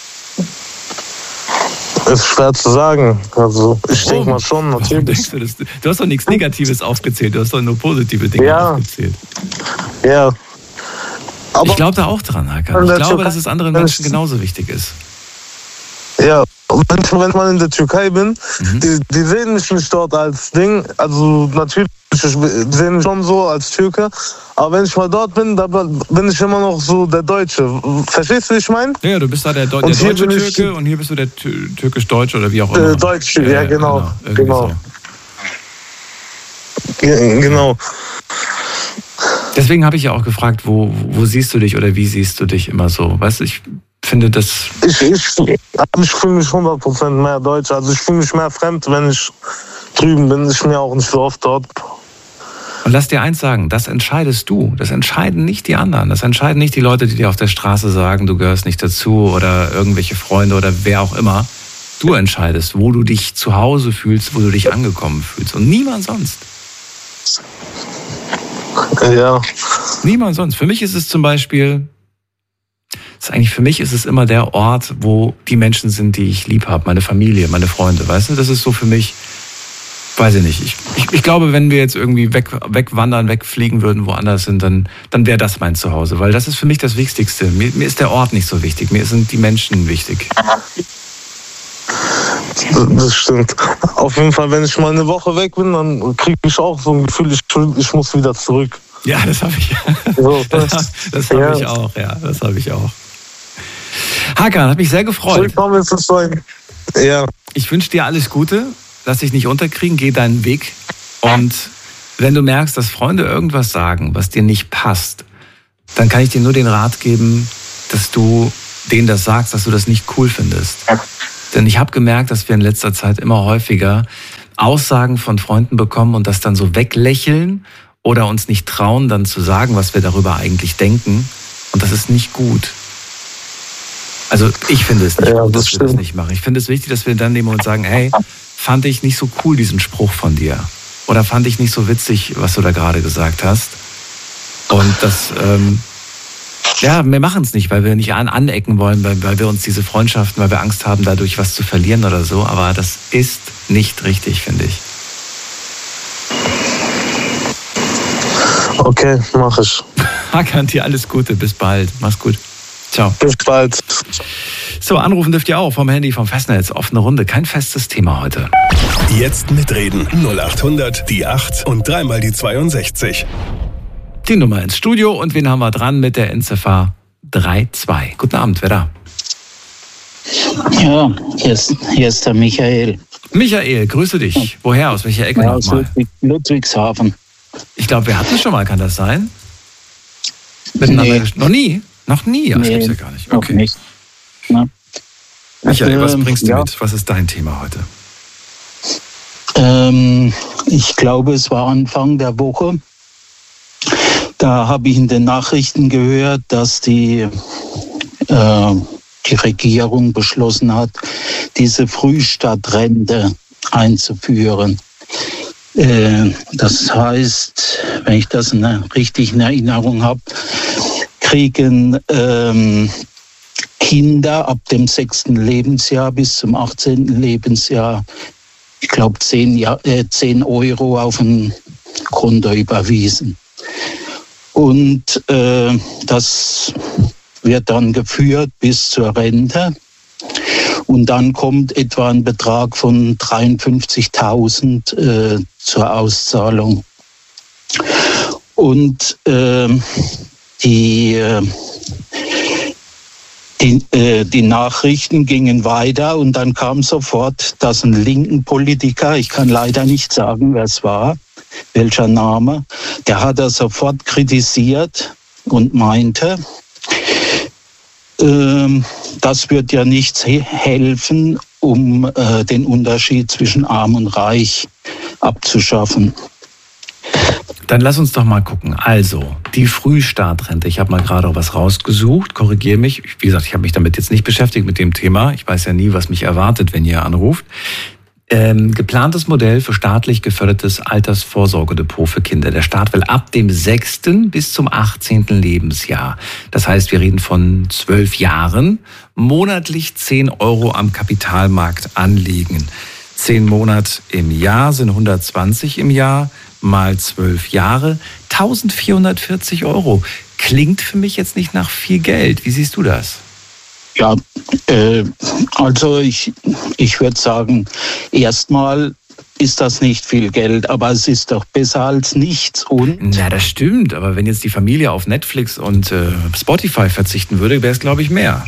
Ist schwer zu sagen. Also ich oh, denke mal schon, natürlich. Du, das? Du hast doch nichts Negatives aufgezählt, du hast doch nur positive Dinge ja. aufgezählt. Ja. Aber ich glaube da auch dran, Hakan. Ich glaube, dass es anderen Menschen genauso wichtig ist. Ja, wenn ich, wenn ich mal in der Türkei bin, mhm. die, die sehen mich nicht dort als Ding. Also natürlich sehen mich schon so als Türke. Aber wenn ich mal dort bin, da bin ich immer noch so der Deutsche. Verstehst du, wie ich meine? Ja, du bist da der, Deu- der deutsche Türke und hier bist du der Tü- türkisch-deutsche oder wie auch immer. Der Deutsche, ja, ja genau. Genau. genau. genau. Deswegen habe ich ja auch gefragt, wo, wo siehst du dich oder wie siehst du dich immer so? Weißt du, ich finde das... Ich, ich, ich fühle mich hundert Prozent mehr deutsch. Also ich fühle mich mehr fremd, wenn ich drüben bin. Ich bin ja auch nicht so oft dort. Und lass dir eins sagen, das entscheidest du. Das entscheiden nicht die anderen. Das entscheiden nicht die Leute, die dir auf der Straße sagen, du gehörst nicht dazu oder irgendwelche Freunde oder wer auch immer. Du entscheidest, wo du dich zu Hause fühlst, wo du dich angekommen fühlst. Und niemand sonst. Ja. Niemand sonst. Für mich ist es zum Beispiel, ist eigentlich für mich ist es immer der Ort, wo die Menschen sind, die ich lieb habe, meine Familie, meine Freunde, weißt du? Das ist so für mich, weiß ich nicht. Ich, ich, ich glaube, wenn wir jetzt irgendwie weg, wegwandern, wegfliegen würden, woanders sind, dann, dann wäre das mein Zuhause, weil das ist für mich das Wichtigste. Mir, mir ist der Ort nicht so wichtig, mir sind die Menschen wichtig. Das stimmt. Auf jeden Fall, wenn ich mal eine Woche weg bin, dann kriege ich auch so ein Gefühl, ich, ich muss wieder zurück. Ja, das habe ich. So, das das habe ja. ich auch, ja, das habe ich auch. Hakan, hat mich sehr gefreut. Willkommen ist es sein. Ja. Ich wünsche dir alles Gute. Lass dich nicht unterkriegen, geh deinen Weg. Und wenn du merkst, dass Freunde irgendwas sagen, was dir nicht passt, dann kann ich dir nur den Rat geben, dass du denen das sagst, dass du das nicht cool findest. Denn ich habe gemerkt, dass wir in letzter Zeit immer häufiger Aussagen von Freunden bekommen und das dann so weglächeln oder uns nicht trauen, dann zu sagen, was wir darüber eigentlich denken. Und das ist nicht gut. Also ich finde es nicht ja, gut, das dass wir das nicht machen. Ich finde es wichtig, dass wir dann nehmen und sagen, hey, fand ich nicht so cool, diesen Spruch von dir. Oder fand ich nicht so witzig, was du da gerade gesagt hast. Und das, ähm, ja, wir machen es nicht, weil wir nicht an anecken wollen, weil, weil wir uns diese Freundschaften, weil wir Angst haben, dadurch was zu verlieren oder so. Aber das ist nicht richtig, finde ich. Okay, mach ich. Hakan, dir alles Gute, bis bald. Mach's gut. Ciao. Bis bald. So, anrufen dürft ihr auch vom Handy, vom Festnetz. Offene Runde, kein festes Thema heute. Jetzt mitreden. null acht hundert, die acht und dreimal die zweiundsechzig. Die Nummer ins Studio und wen haben wir dran mit der Endziffer drei zwei? Guten Abend, wer da? Ja, hier ist, hier ist der Michael. Michael, grüße dich. Woher, aus welcher Ecke Ja, aus nochmal? Ludwig, Ludwigshafen. Ich glaube, wir hatten es schon mal, kann das sein? Miteinander Nee. ges- Noch nie? Noch nie? Das Nee, gibt's ja gar nicht. noch Okay. nicht. Na, Michael, was Ähm, bringst du ja. mit? Was ist dein Thema heute? ähm, ich glaube, es war Anfang der Woche. Da habe ich in den Nachrichten gehört, dass die, äh, die Regierung beschlossen hat, diese Frühstadtrente einzuführen. Äh, das heißt, wenn ich das in, richtig in Erinnerung habe, kriegen ähm, Kinder ab dem sechsten Lebensjahr bis zum achtzehnten Lebensjahr, ich glaube, zehn, ja, äh, zehn Euro auf ein Konto überwiesen. Und äh, das wird dann geführt bis zur Rente. Und dann kommt etwa ein Betrag von dreiundfünfzigtausend äh, zur Auszahlung. Und äh, die, äh, die, äh, die Nachrichten gingen weiter und dann kam sofort, dass ein linken Politiker, ich kann leider nicht sagen, wer es war, welcher Name, der hat das sofort kritisiert und meinte, ähm, das wird ja nichts he- helfen, um äh, den Unterschied zwischen Arm und Reich abzuschaffen. Dann lass uns doch mal gucken. Also, die Frühstartrente. Ich habe mal gerade was rausgesucht. Korrigiere mich. Wie gesagt, ich habe mich damit jetzt nicht beschäftigt mit dem Thema. Ich weiß ja nie, was mich erwartet, wenn ihr anruft. Ähm, geplantes Modell für staatlich gefördertes Altersvorsorgedepot für Kinder. Der Staat will ab dem sechsten bis zum achtzehnten Lebensjahr. Das heißt, wir reden von zwölf Jahren, monatlich zehn Euro am Kapitalmarkt anlegen. Zehn Monate im Jahr sind hundertzwanzig im Jahr, mal zwölf Jahre, eintausendvierhundertvierzig Euro. Klingt für mich jetzt nicht nach viel Geld. Wie siehst du das? Ja, äh, also ich, ich würde sagen, erstmal ist das nicht viel Geld, aber es ist doch besser als nichts. Und Na, das stimmt. Aber wenn jetzt die Familie auf Netflix und äh, Spotify verzichten würde, wäre es, glaube ich, mehr.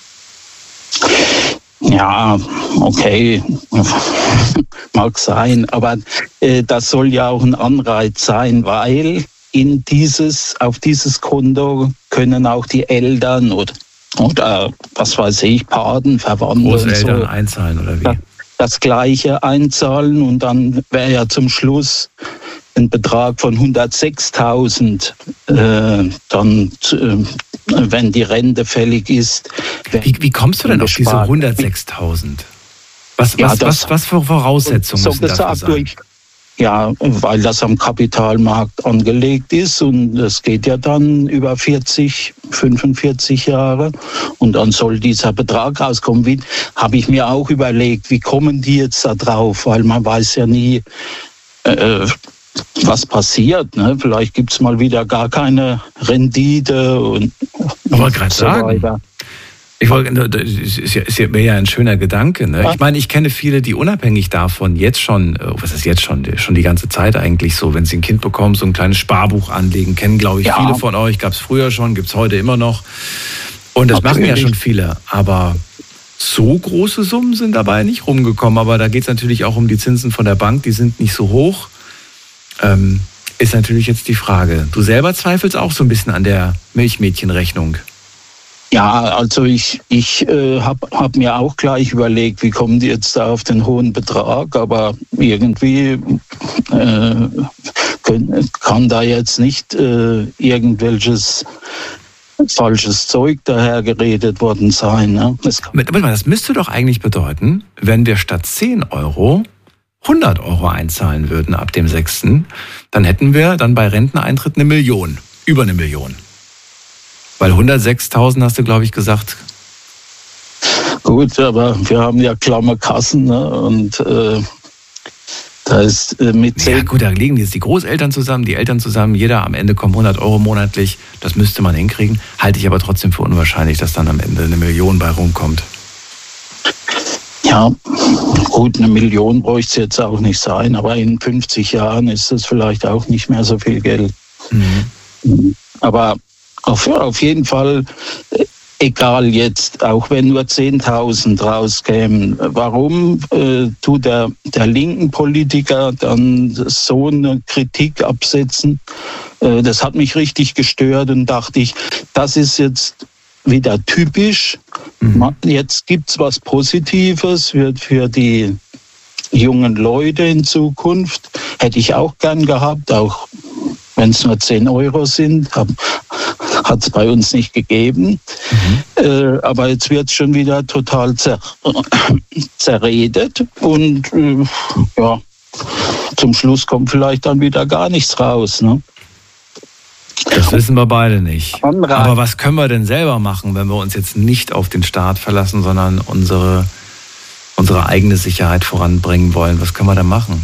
ja, okay, mag sein, aber äh, das soll ja auch ein Anreiz sein, weil in dieses, auf dieses Konto können auch die Eltern oder, oder was weiß ich, Paten, Verwandte und Großeltern so einzahlen oder wie? das, das Gleiche einzahlen und dann wäre ja zum Schluss ein Betrag von hundertsechstausend äh, dann, äh, wenn die Rente fällig ist. Wie, wie kommst du denn auf diese gespart. hundertsechstausend? Was, Ja, was, das- was, was für Voraussetzungen so müssen dafür gesagt sein? durch, ja, weil das am Kapitalmarkt angelegt ist und es geht ja dann über vierzig, fünfundvierzig Jahre und dann soll dieser Betrag rauskommen. Wie, habe ich mir auch überlegt, wie kommen die jetzt da drauf, weil man weiß ja nie, äh, was passiert. Ne? Vielleicht gibt es mal wieder gar keine Rendite und, Ich wollte gerade so sagen. weiter. Ich wollte, das ist ja, ist ja, wäre ja ein schöner Gedanke. Ne? Ich meine, ich kenne viele, die unabhängig davon jetzt schon, was ist jetzt schon, schon die ganze Zeit eigentlich so, wenn sie ein Kind bekommen, so ein kleines Sparbuch anlegen, kennen, glaube ich, ja. viele von euch, gab es früher schon, gibt es heute immer noch. Und das Natürlich. machen ja schon viele, aber so große Summen sind dabei nicht rumgekommen. Aber da geht es natürlich auch um die Zinsen von der Bank, die sind nicht so hoch. Ähm, ist natürlich jetzt die Frage. Du selber zweifelst auch so ein bisschen an der Milchmädchenrechnung. Ja, also ich, ich äh, habe hab mir auch gleich überlegt, wie kommen die jetzt da auf den hohen Betrag, aber irgendwie äh, können, kann da jetzt nicht äh, irgendwelches falsches Zeug dahergeredet worden sein. Ne? Das, das müsste doch eigentlich bedeuten, wenn wir statt zehn Euro hundert Euro einzahlen würden ab dem sechsten, dann hätten wir dann bei Renteneintritt eine Million, über eine Million. Weil hundertsechstausend hast du, glaube ich, gesagt. Gut, aber wir haben ja klamme Kassen, ne? Und äh, da ist äh, mit zehn... Ja gut, da liegen jetzt die Großeltern zusammen, die Eltern zusammen, jeder am Ende kommen hundert Euro monatlich. Das müsste man hinkriegen. Halte ich aber trotzdem für unwahrscheinlich, dass dann am Ende eine Million bei rumkommt. Ja, gut, eine Million bräuchte es jetzt auch nicht sein, aber in fünfzig Jahren ist das vielleicht auch nicht mehr so viel Geld. Mhm. Aber Auf, auf jeden Fall, egal jetzt, auch wenn nur zehntausend rauskämen, warum äh, tut der, der linken Politiker dann so eine Kritik absetzen? Äh, das hat mich richtig gestört und dachte ich, das ist jetzt wieder typisch. Mhm. Jetzt gibt es was Positives für, für die jungen Leute in Zukunft. Hätte ich auch gern gehabt, auch wenn es nur zehn Euro sind, hat es bei uns nicht gegeben. Mhm. Äh, aber jetzt wird es schon wieder total zer zerredet und äh, ja, zum Schluss kommt vielleicht dann wieder gar nichts raus. Ne? Das wissen wir beide nicht. Aber was können wir denn selber machen, wenn wir uns jetzt nicht auf den Staat verlassen, sondern unsere, unsere eigene Sicherheit voranbringen wollen? Was können wir da machen?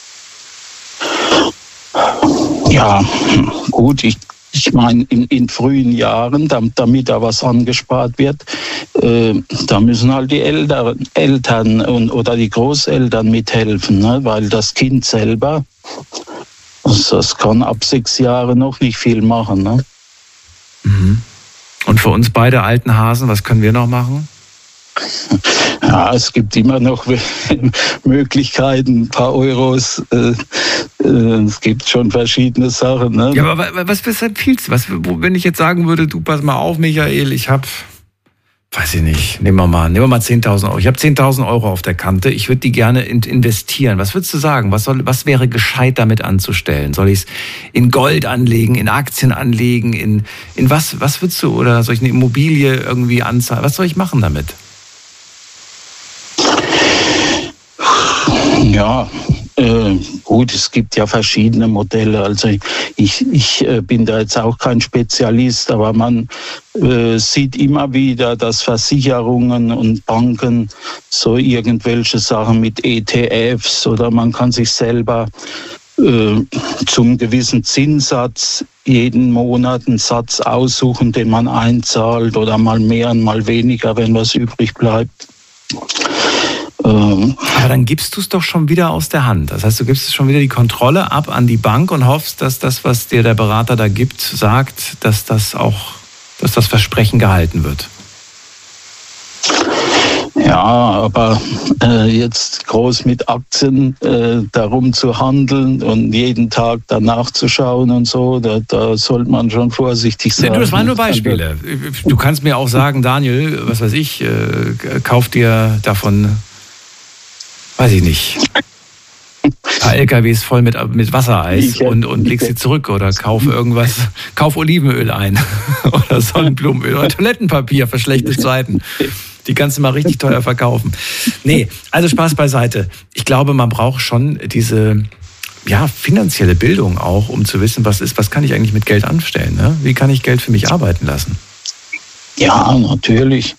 Ja, gut, ich, ich meine, in, in frühen Jahren, damit, damit da was angespart wird, äh, da müssen halt die Eltern, Eltern und, oder die Großeltern mithelfen, ne? Weil das Kind selber, das, das kann ab sechs Jahren noch nicht viel machen. Ne? Mhm. Und für uns beide alten Hasen, was können wir noch machen? Ja, es gibt immer noch Möglichkeiten, ein paar Euros. Äh, äh, es gibt schon verschiedene Sachen. Ne? Ja, aber was, was empfiehlst du? Was, wenn ich jetzt sagen würde, du pass mal auf, Michael, ich habe, weiß ich nicht, nehmen wir mal, nehmen wir mal zehntausend Euro. Ich habe zehntausend Euro auf der Kante. Ich würde die gerne investieren. Was würdest du sagen? Was, soll, was wäre gescheit damit anzustellen? Soll ich es in Gold anlegen, in Aktien anlegen, in, in was, was würdest du? Oder soll ich eine Immobilie irgendwie anzahlen? Was soll ich machen damit? Ja, äh, gut, es gibt ja verschiedene Modelle. Also ich, ich äh, bin da jetzt auch kein Spezialist, aber man äh, sieht immer wieder, dass Versicherungen und Banken so irgendwelche Sachen mit E T Fs oder man kann sich selber äh, zum gewissen Zinssatz jeden Monat einen Satz aussuchen, den man einzahlt oder mal mehr und mal weniger, wenn was übrig bleibt. Aber dann gibst du es doch schon wieder aus der Hand. Das heißt, du gibst schon wieder die Kontrolle ab an die Bank und hoffst, dass das, was dir der Berater da gibt, sagt, dass das auch, dass das Versprechen gehalten wird. Ja, aber äh, jetzt groß mit Aktien äh, darum zu handeln und jeden Tag danach zu schauen und so, da, da sollte man schon vorsichtig sein. Nee, du, das waren nur Beispiele. Du kannst mir auch sagen, Daniel, was weiß ich, äh, kauf dir davon, weiß ich nicht, ein paar L K Ws voll mit, mit Wassereis und, und leg sie zurück oder kauf irgendwas, kauf Olivenöl ein oder Sonnenblumenöl oder Toilettenpapier für schlechte Zeiten. Die kannst du mal richtig teuer verkaufen. Nee, also Spaß beiseite. Ich glaube, man braucht schon diese ja, finanzielle Bildung auch, um zu wissen, was ist, was kann ich eigentlich mit Geld anstellen? Ne? Wie kann ich Geld für mich arbeiten lassen? Ja, natürlich.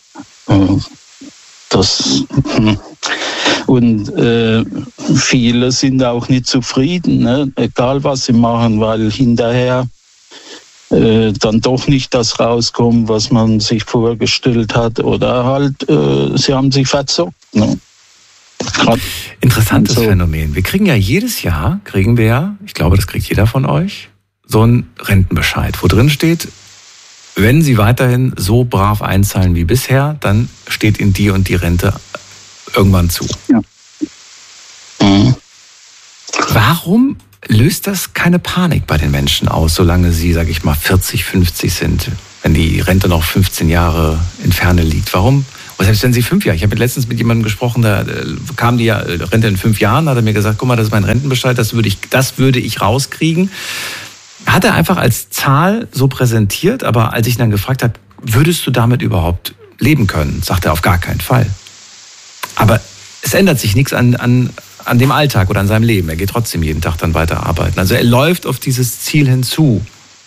Das, und äh, viele sind auch nicht zufrieden, ne? Egal was sie machen, weil hinterher äh, dann doch nicht das rauskommt, was man sich vorgestellt hat, oder halt, äh, sie haben sich verzockt. Ne? Grad Interessantes so. Phänomen. Wir kriegen ja jedes Jahr, kriegen wir ja, ich glaube, das kriegt jeder von euch, so einen Rentenbescheid, wo drin steht, wenn Sie weiterhin so brav einzahlen wie bisher, dann steht Ihnen die und die Rente irgendwann zu. Ja. Mhm. Warum löst das keine Panik bei den Menschen aus, solange sie, sage ich mal, vierzig, fünfzig sind, wenn die Rente noch fünfzehn Jahre in Ferne liegt? Warum? Und selbst wenn sie fünf Jahre, ich habe letztens mit jemandem gesprochen, da kam die Rente in fünf Jahren, hat er mir gesagt, guck mal, das ist mein Rentenbescheid, das würde ich, das würde ich rauskriegen. Hat er einfach als Zahl so präsentiert, aber als ich ihn dann gefragt habe, würdest du damit überhaupt leben können, sagt er auf gar keinen Fall. Aber es ändert sich nichts an, an, an dem Alltag oder an seinem Leben. Er geht trotzdem jeden Tag dann weiter arbeiten. Also er läuft auf dieses Ziel hinzu.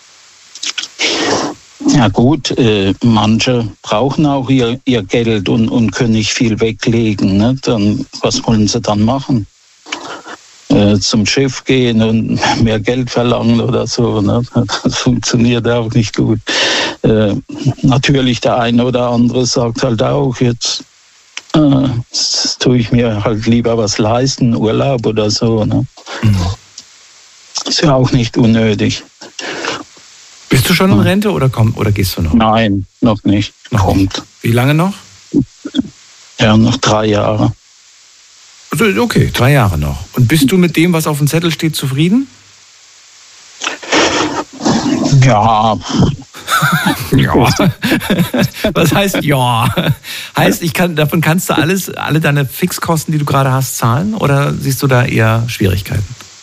Ja gut, äh, manche brauchen auch ihr, ihr Geld und, und können nicht viel weglegen. Ne? Dann, was wollen sie dann machen? Äh, zum Chef gehen und mehr Geld verlangen oder so. Ne? Das funktioniert auch nicht gut. Äh, natürlich der eine oder andere sagt halt auch, jetzt äh, tue ich mir halt lieber was leisten, Urlaub oder so. Ne? Mhm. Ist ja auch nicht unnötig. Bist du schon in Rente oder, komm, oder gehst du noch? Nein, noch nicht. Noch Kommt. nicht. Wie lange noch? Ja, noch drei Jahre. Also, okay, drei Jahre noch. Und bist du mit dem, was auf dem Zettel steht, zufrieden? Ja. Ja. Was heißt ja? Heißt, ich kann, davon kannst du alles, alle deine Fixkosten, die du gerade hast, zahlen? Oder siehst du da eher Schwierigkeiten?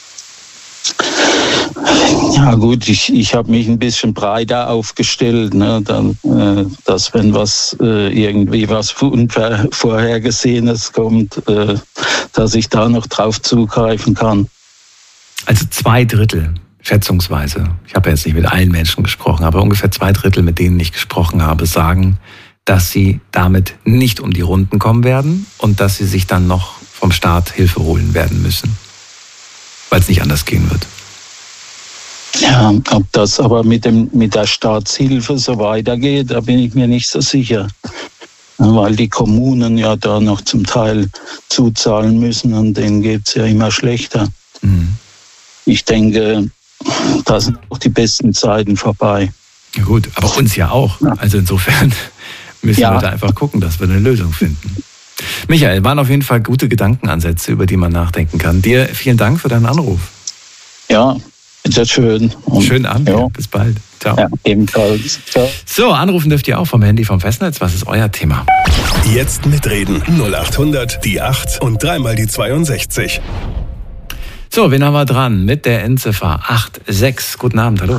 Ja gut, ich, ich habe mich ein bisschen breiter aufgestellt, ne, dann, äh, dass wenn was äh, irgendwie was Unvorhergesehenes kommt, äh, dass ich da noch drauf zugreifen kann. Also zwei Drittel, schätzungsweise, ich habe ja jetzt nicht mit allen Menschen gesprochen, aber ungefähr zwei Drittel, mit denen ich gesprochen habe, sagen, dass sie damit nicht um die Runden kommen werden und dass sie sich dann noch vom Staat Hilfe holen werden müssen, weil es nicht anders gehen wird. Ja, ob das aber mit, dem, mit der Staatshilfe so weitergeht, da bin ich mir nicht so sicher. Weil die Kommunen ja da noch zum Teil zuzahlen müssen und denen geht es ja immer schlechter. Mhm. Ich denke, da sind auch die besten Zeiten vorbei. Ja gut, aber uns ja auch. Ja. Also insofern müssen ja. wir da einfach gucken, dass wir eine Lösung finden. Michael, waren auf jeden Fall gute Gedankenansätze, über die man nachdenken kann. Dir vielen Dank für deinen Anruf. Ja. Sehr schön. Und schönen Abend. Ja. Bis bald. Ciao. Ja, ebenfalls. Ciao. So, anrufen dürft ihr auch vom Handy, vom Festnetz. Was ist euer Thema? Jetzt mitreden. null acht hundert, die acht und dreimal die zweiundsechzig. So, wen haben wir dran? Mit der Endziffer acht sechs. Guten Abend, hallo.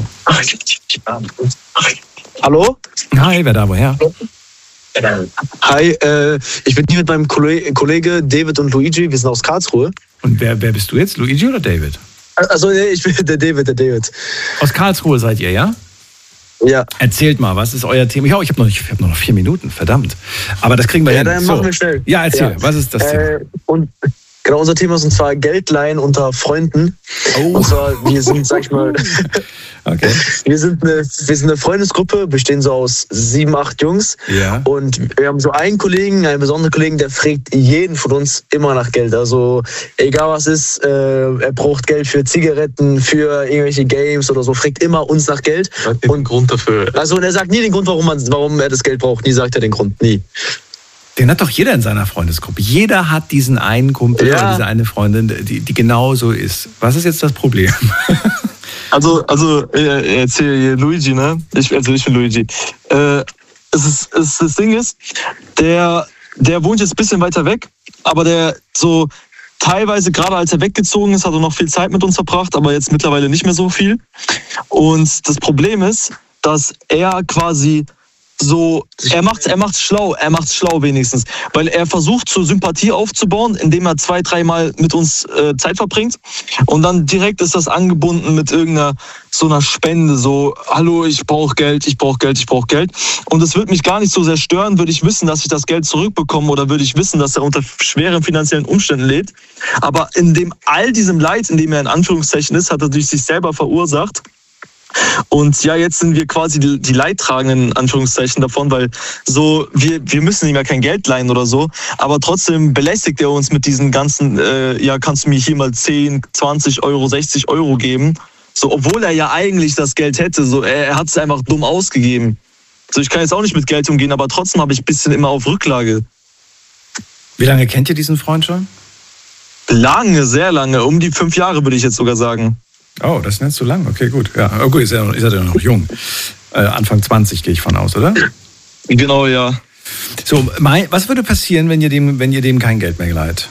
Hallo? Hi, wer da, woher? Hi, äh, ich bin hier mit meinem Kollege David und Luigi. Wir sind aus Karlsruhe. Und wer, wer bist du jetzt? Luigi oder David? Also ich bin der David, der David. Aus Karlsruhe seid ihr, ja? Ja. Erzählt mal, was ist euer Thema? Ja, ich habe noch, hab noch vier Minuten, verdammt. Aber das kriegen wir ja, hin. Ja, dann so. machen wir schnell. Ja, erzähl, ja. was ist das Thema? Äh, und genau, unser Thema ist und zwar Geld leihen unter Freunden. Oh. Und zwar, wir sind, sag ich mal, okay. wir, sind eine, wir sind eine Freundesgruppe, bestehen so aus sieben, acht Jungs. Ja. Und wir haben so einen Kollegen, einen besonderen Kollegen, der fragt jeden von uns immer nach Geld. Also egal was ist, äh, er braucht Geld für Zigaretten, für irgendwelche Games oder so, fragt immer uns nach Geld. Und den Grund dafür. Also und er sagt nie den Grund, warum, man, warum er das Geld braucht. Nie sagt er den Grund, nie. Den hat doch jeder in seiner Freundesgruppe. Jeder hat diesen einen Kumpel ja. oder diese eine Freundin, die, die genau so ist. Was ist jetzt das Problem? Also, also äh, erzähl Luigi, ne? Ich, also ich bin Luigi. Äh, es ist, es, das Ding ist, der, der wohnt jetzt ein bisschen weiter weg, aber der so teilweise, gerade als er weggezogen ist, hat er noch viel Zeit mit uns verbracht, aber jetzt mittlerweile nicht mehr so viel. Und das Problem ist, dass er quasi so, er macht's, er macht's schlau, er macht's schlau wenigstens, weil er versucht, so Sympathie aufzubauen, indem er zwei, dreimal mit uns äh, Zeit verbringt und dann direkt ist das angebunden mit irgendeiner so einer Spende, so, hallo, ich brauche Geld, ich brauche Geld, ich brauche Geld und es würde mich gar nicht so sehr stören, würde ich wissen, dass ich das Geld zurückbekomme oder würde ich wissen, dass er unter schweren finanziellen Umständen lebt, aber in dem all diesem Leid, in dem er in Anführungszeichen ist, hat er durch sich selber verursacht. Und ja, jetzt sind wir quasi die, die Leidtragenden, in Anführungszeichen, davon, weil so, wir, wir müssen ihm ja kein Geld leihen oder so, aber trotzdem belästigt er uns mit diesen ganzen, äh, ja, kannst du mir hier mal zehn, zwanzig Euro, sechzig Euro geben? So, obwohl er ja eigentlich das Geld hätte, so, er, er hat es einfach dumm ausgegeben. So, ich kann jetzt auch nicht mit Geld umgehen, aber trotzdem habe ich ein bisschen immer auf Rücklage. Wie lange kennt ihr diesen Freund schon? Lange, sehr lange, um die fünf Jahre würde ich jetzt sogar sagen. Oh, das ist nicht so lang. Okay, gut. Ja, oh, gut, ist ja, ist ja noch jung. Äh, Anfang zwanzig gehe ich von aus, oder? Genau, ja. So, mein, was würde passieren, wenn ihr dem, wenn ihr dem kein Geld mehr leiht?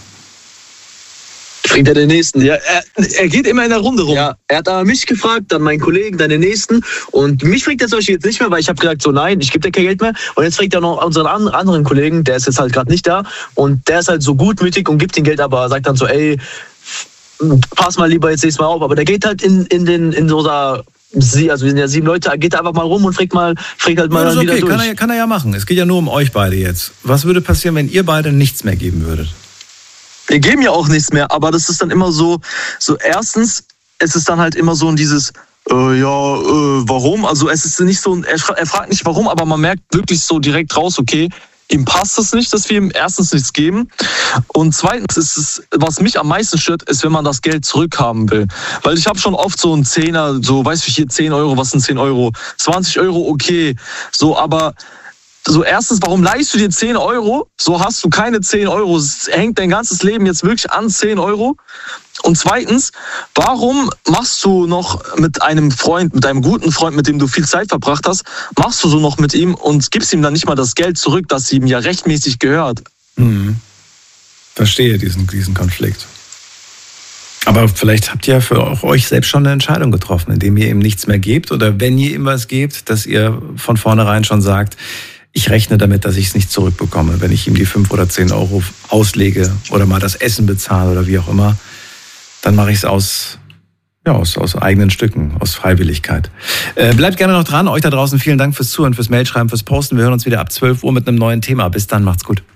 Bringt er den Nächsten. Ja, er, er geht immer in der Runde rum. Ja, er hat aber mich gefragt, dann meinen Kollegen, dann den Nächsten. Und mich fragt er zum Beispiel jetzt nicht mehr, weil ich habe gesagt, so nein, ich gebe dir kein Geld mehr. Und jetzt fragt er noch unseren anderen Kollegen, der ist jetzt halt gerade nicht da. Und der ist halt so gutmütig und gibt ihm Geld, aber sagt dann so, ey, pass mal lieber jetzt nächstes Mal auf. Aber der geht halt in, in, den, in so einer... Sie, also wir sind ja sieben Leute, geht einfach mal rum und fragt mal, fragt halt mal ja, das ist wieder okay. durch. Kann er, kann er ja machen. Es geht ja nur um euch beide jetzt. Was würde passieren, wenn ihr beide nichts mehr geben würdet? Wir geben ja auch nichts mehr, aber das ist dann immer so, so erstens, es ist dann halt immer so ein dieses, äh, ja, äh, warum? Also es ist nicht so, er, er fragt nicht warum, aber man merkt wirklich so direkt raus, okay, ihm passt es nicht, dass wir ihm erstens nichts geben. Und zweitens ist es, was mich am meisten stört, ist, wenn man das Geld zurückhaben will. Weil ich habe schon oft so einen Zehner, so, weißt du, hier zehn Euro, was sind zehn Euro? zwanzig Euro, okay. So, aber so erstens, warum leihst du dir zehn Euro? So hast du keine zehn Euro. Es hängt dein ganzes Leben jetzt wirklich an zehn Euro. Und zweitens, warum machst du noch mit einem Freund, mit einem guten Freund, mit dem du viel Zeit verbracht hast, machst du so noch mit ihm und gibst ihm dann nicht mal das Geld zurück, das ihm ja rechtmäßig gehört? Mhm. Verstehe diesen, diesen Konflikt. Aber vielleicht habt ihr für auch euch selbst schon eine Entscheidung getroffen, indem ihr ihm nichts mehr gebt oder wenn ihr ihm was gebt, dass ihr von vornherein schon sagt, ich rechne damit, dass ich es nicht zurückbekomme, wenn ich ihm die fünf oder zehn Euro auslege oder mal das Essen bezahle oder wie auch immer, dann mache ich es aus, ja, aus, aus eigenen Stücken, aus Freiwilligkeit. Äh, bleibt gerne noch dran. Euch da draußen vielen Dank fürs Zuhören, fürs Mailschreiben, fürs Posten. Wir hören uns wieder ab zwölf Uhr mit einem neuen Thema. Bis dann, macht's gut.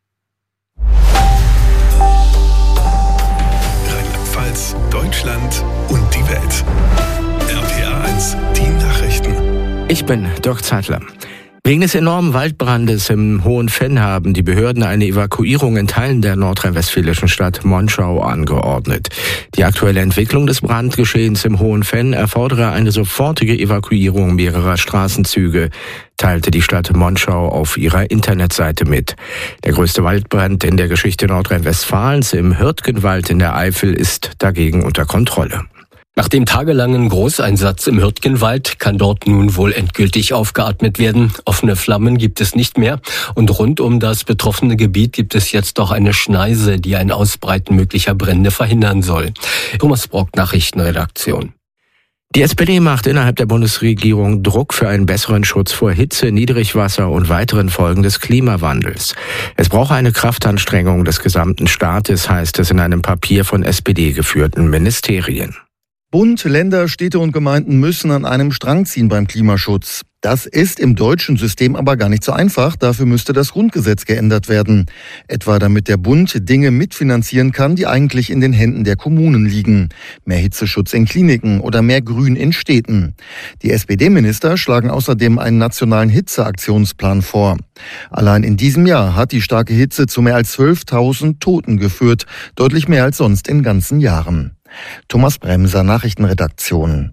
Rheinland-Pfalz, Deutschland und die Welt. R P A eins, die Nachrichten. Ich bin Dirk Zeitler. Wegen des enormen Waldbrandes im Hohen Venn haben die Behörden eine Evakuierung in Teilen der nordrhein-westfälischen Stadt Monschau angeordnet. Die aktuelle Entwicklung des Brandgeschehens im Hohen Venn erfordere eine sofortige Evakuierung mehrerer Straßenzüge, teilte die Stadt Monschau auf ihrer Internetseite mit. Der größte Waldbrand in der Geschichte Nordrhein-Westfalens im Hürtgenwald in der Eifel ist dagegen unter Kontrolle. Nach dem tagelangen Großeinsatz im Hürtgenwald kann dort nun wohl endgültig aufgeatmet werden. Offene Flammen gibt es nicht mehr und rund um das betroffene Gebiet gibt es jetzt doch eine Schneise, die ein Ausbreiten möglicher Brände verhindern soll. Thomas Brock, Nachrichtenredaktion. Die S P D macht innerhalb der Bundesregierung Druck für einen besseren Schutz vor Hitze, Niedrigwasser und weiteren Folgen des Klimawandels. Es brauche eine Kraftanstrengung des gesamten Staates, heißt es in einem Papier von S P D-geführten Ministerien. Bund, Länder, Städte und Gemeinden müssen an einem Strang ziehen beim Klimaschutz. Das ist im deutschen System aber gar nicht so einfach. Dafür müsste das Grundgesetz geändert werden. Etwa damit der Bund Dinge mitfinanzieren kann, die eigentlich in den Händen der Kommunen liegen. Mehr Hitzeschutz in Kliniken oder mehr Grün in Städten. Die S P D-Minister schlagen außerdem einen nationalen Hitzeaktionsplan vor. Allein in diesem Jahr hat die starke Hitze zu mehr als zwölftausend Toten geführt. Deutlich mehr als sonst in ganzen Jahren. Thomas Bremser, Nachrichtenredaktion.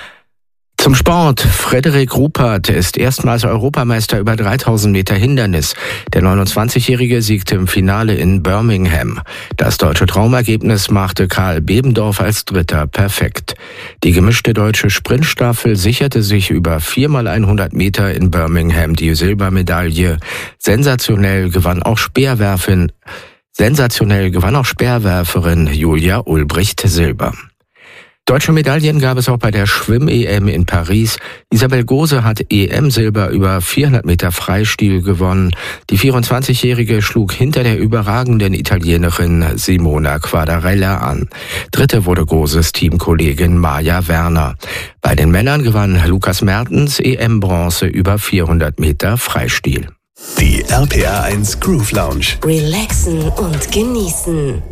Zum Sport. Frederik Ruppert ist erstmals Europameister über dreitausend Meter Hindernis. Der neunundzwanzigjährige siegte im Finale in Birmingham. Das deutsche Traumergebnis machte Karl Bebendorf als Dritter perfekt. Die gemischte deutsche Sprintstaffel sicherte sich über vier mal hundert Meter in Birmingham die Silbermedaille. Sensationell gewann auch Speerwerfin Sensationell gewann auch Speerwerferin Julia Ulbricht Silber. Deutsche Medaillen gab es auch bei der Schwimm-E M in Paris. Isabel Gose hat E M-Silber über vierhundert Meter Freistil gewonnen. Die vierundzwanzigjährige schlug hinter der überragenden Italienerin Simona Quadarella an. Dritte wurde Goses Teamkollegin Maja Werner. Bei den Männern gewann Lukas Mertens E M-Bronze über vierhundert Meter Freistil. Die R P A eins Groove Lounge. Relaxen und genießen.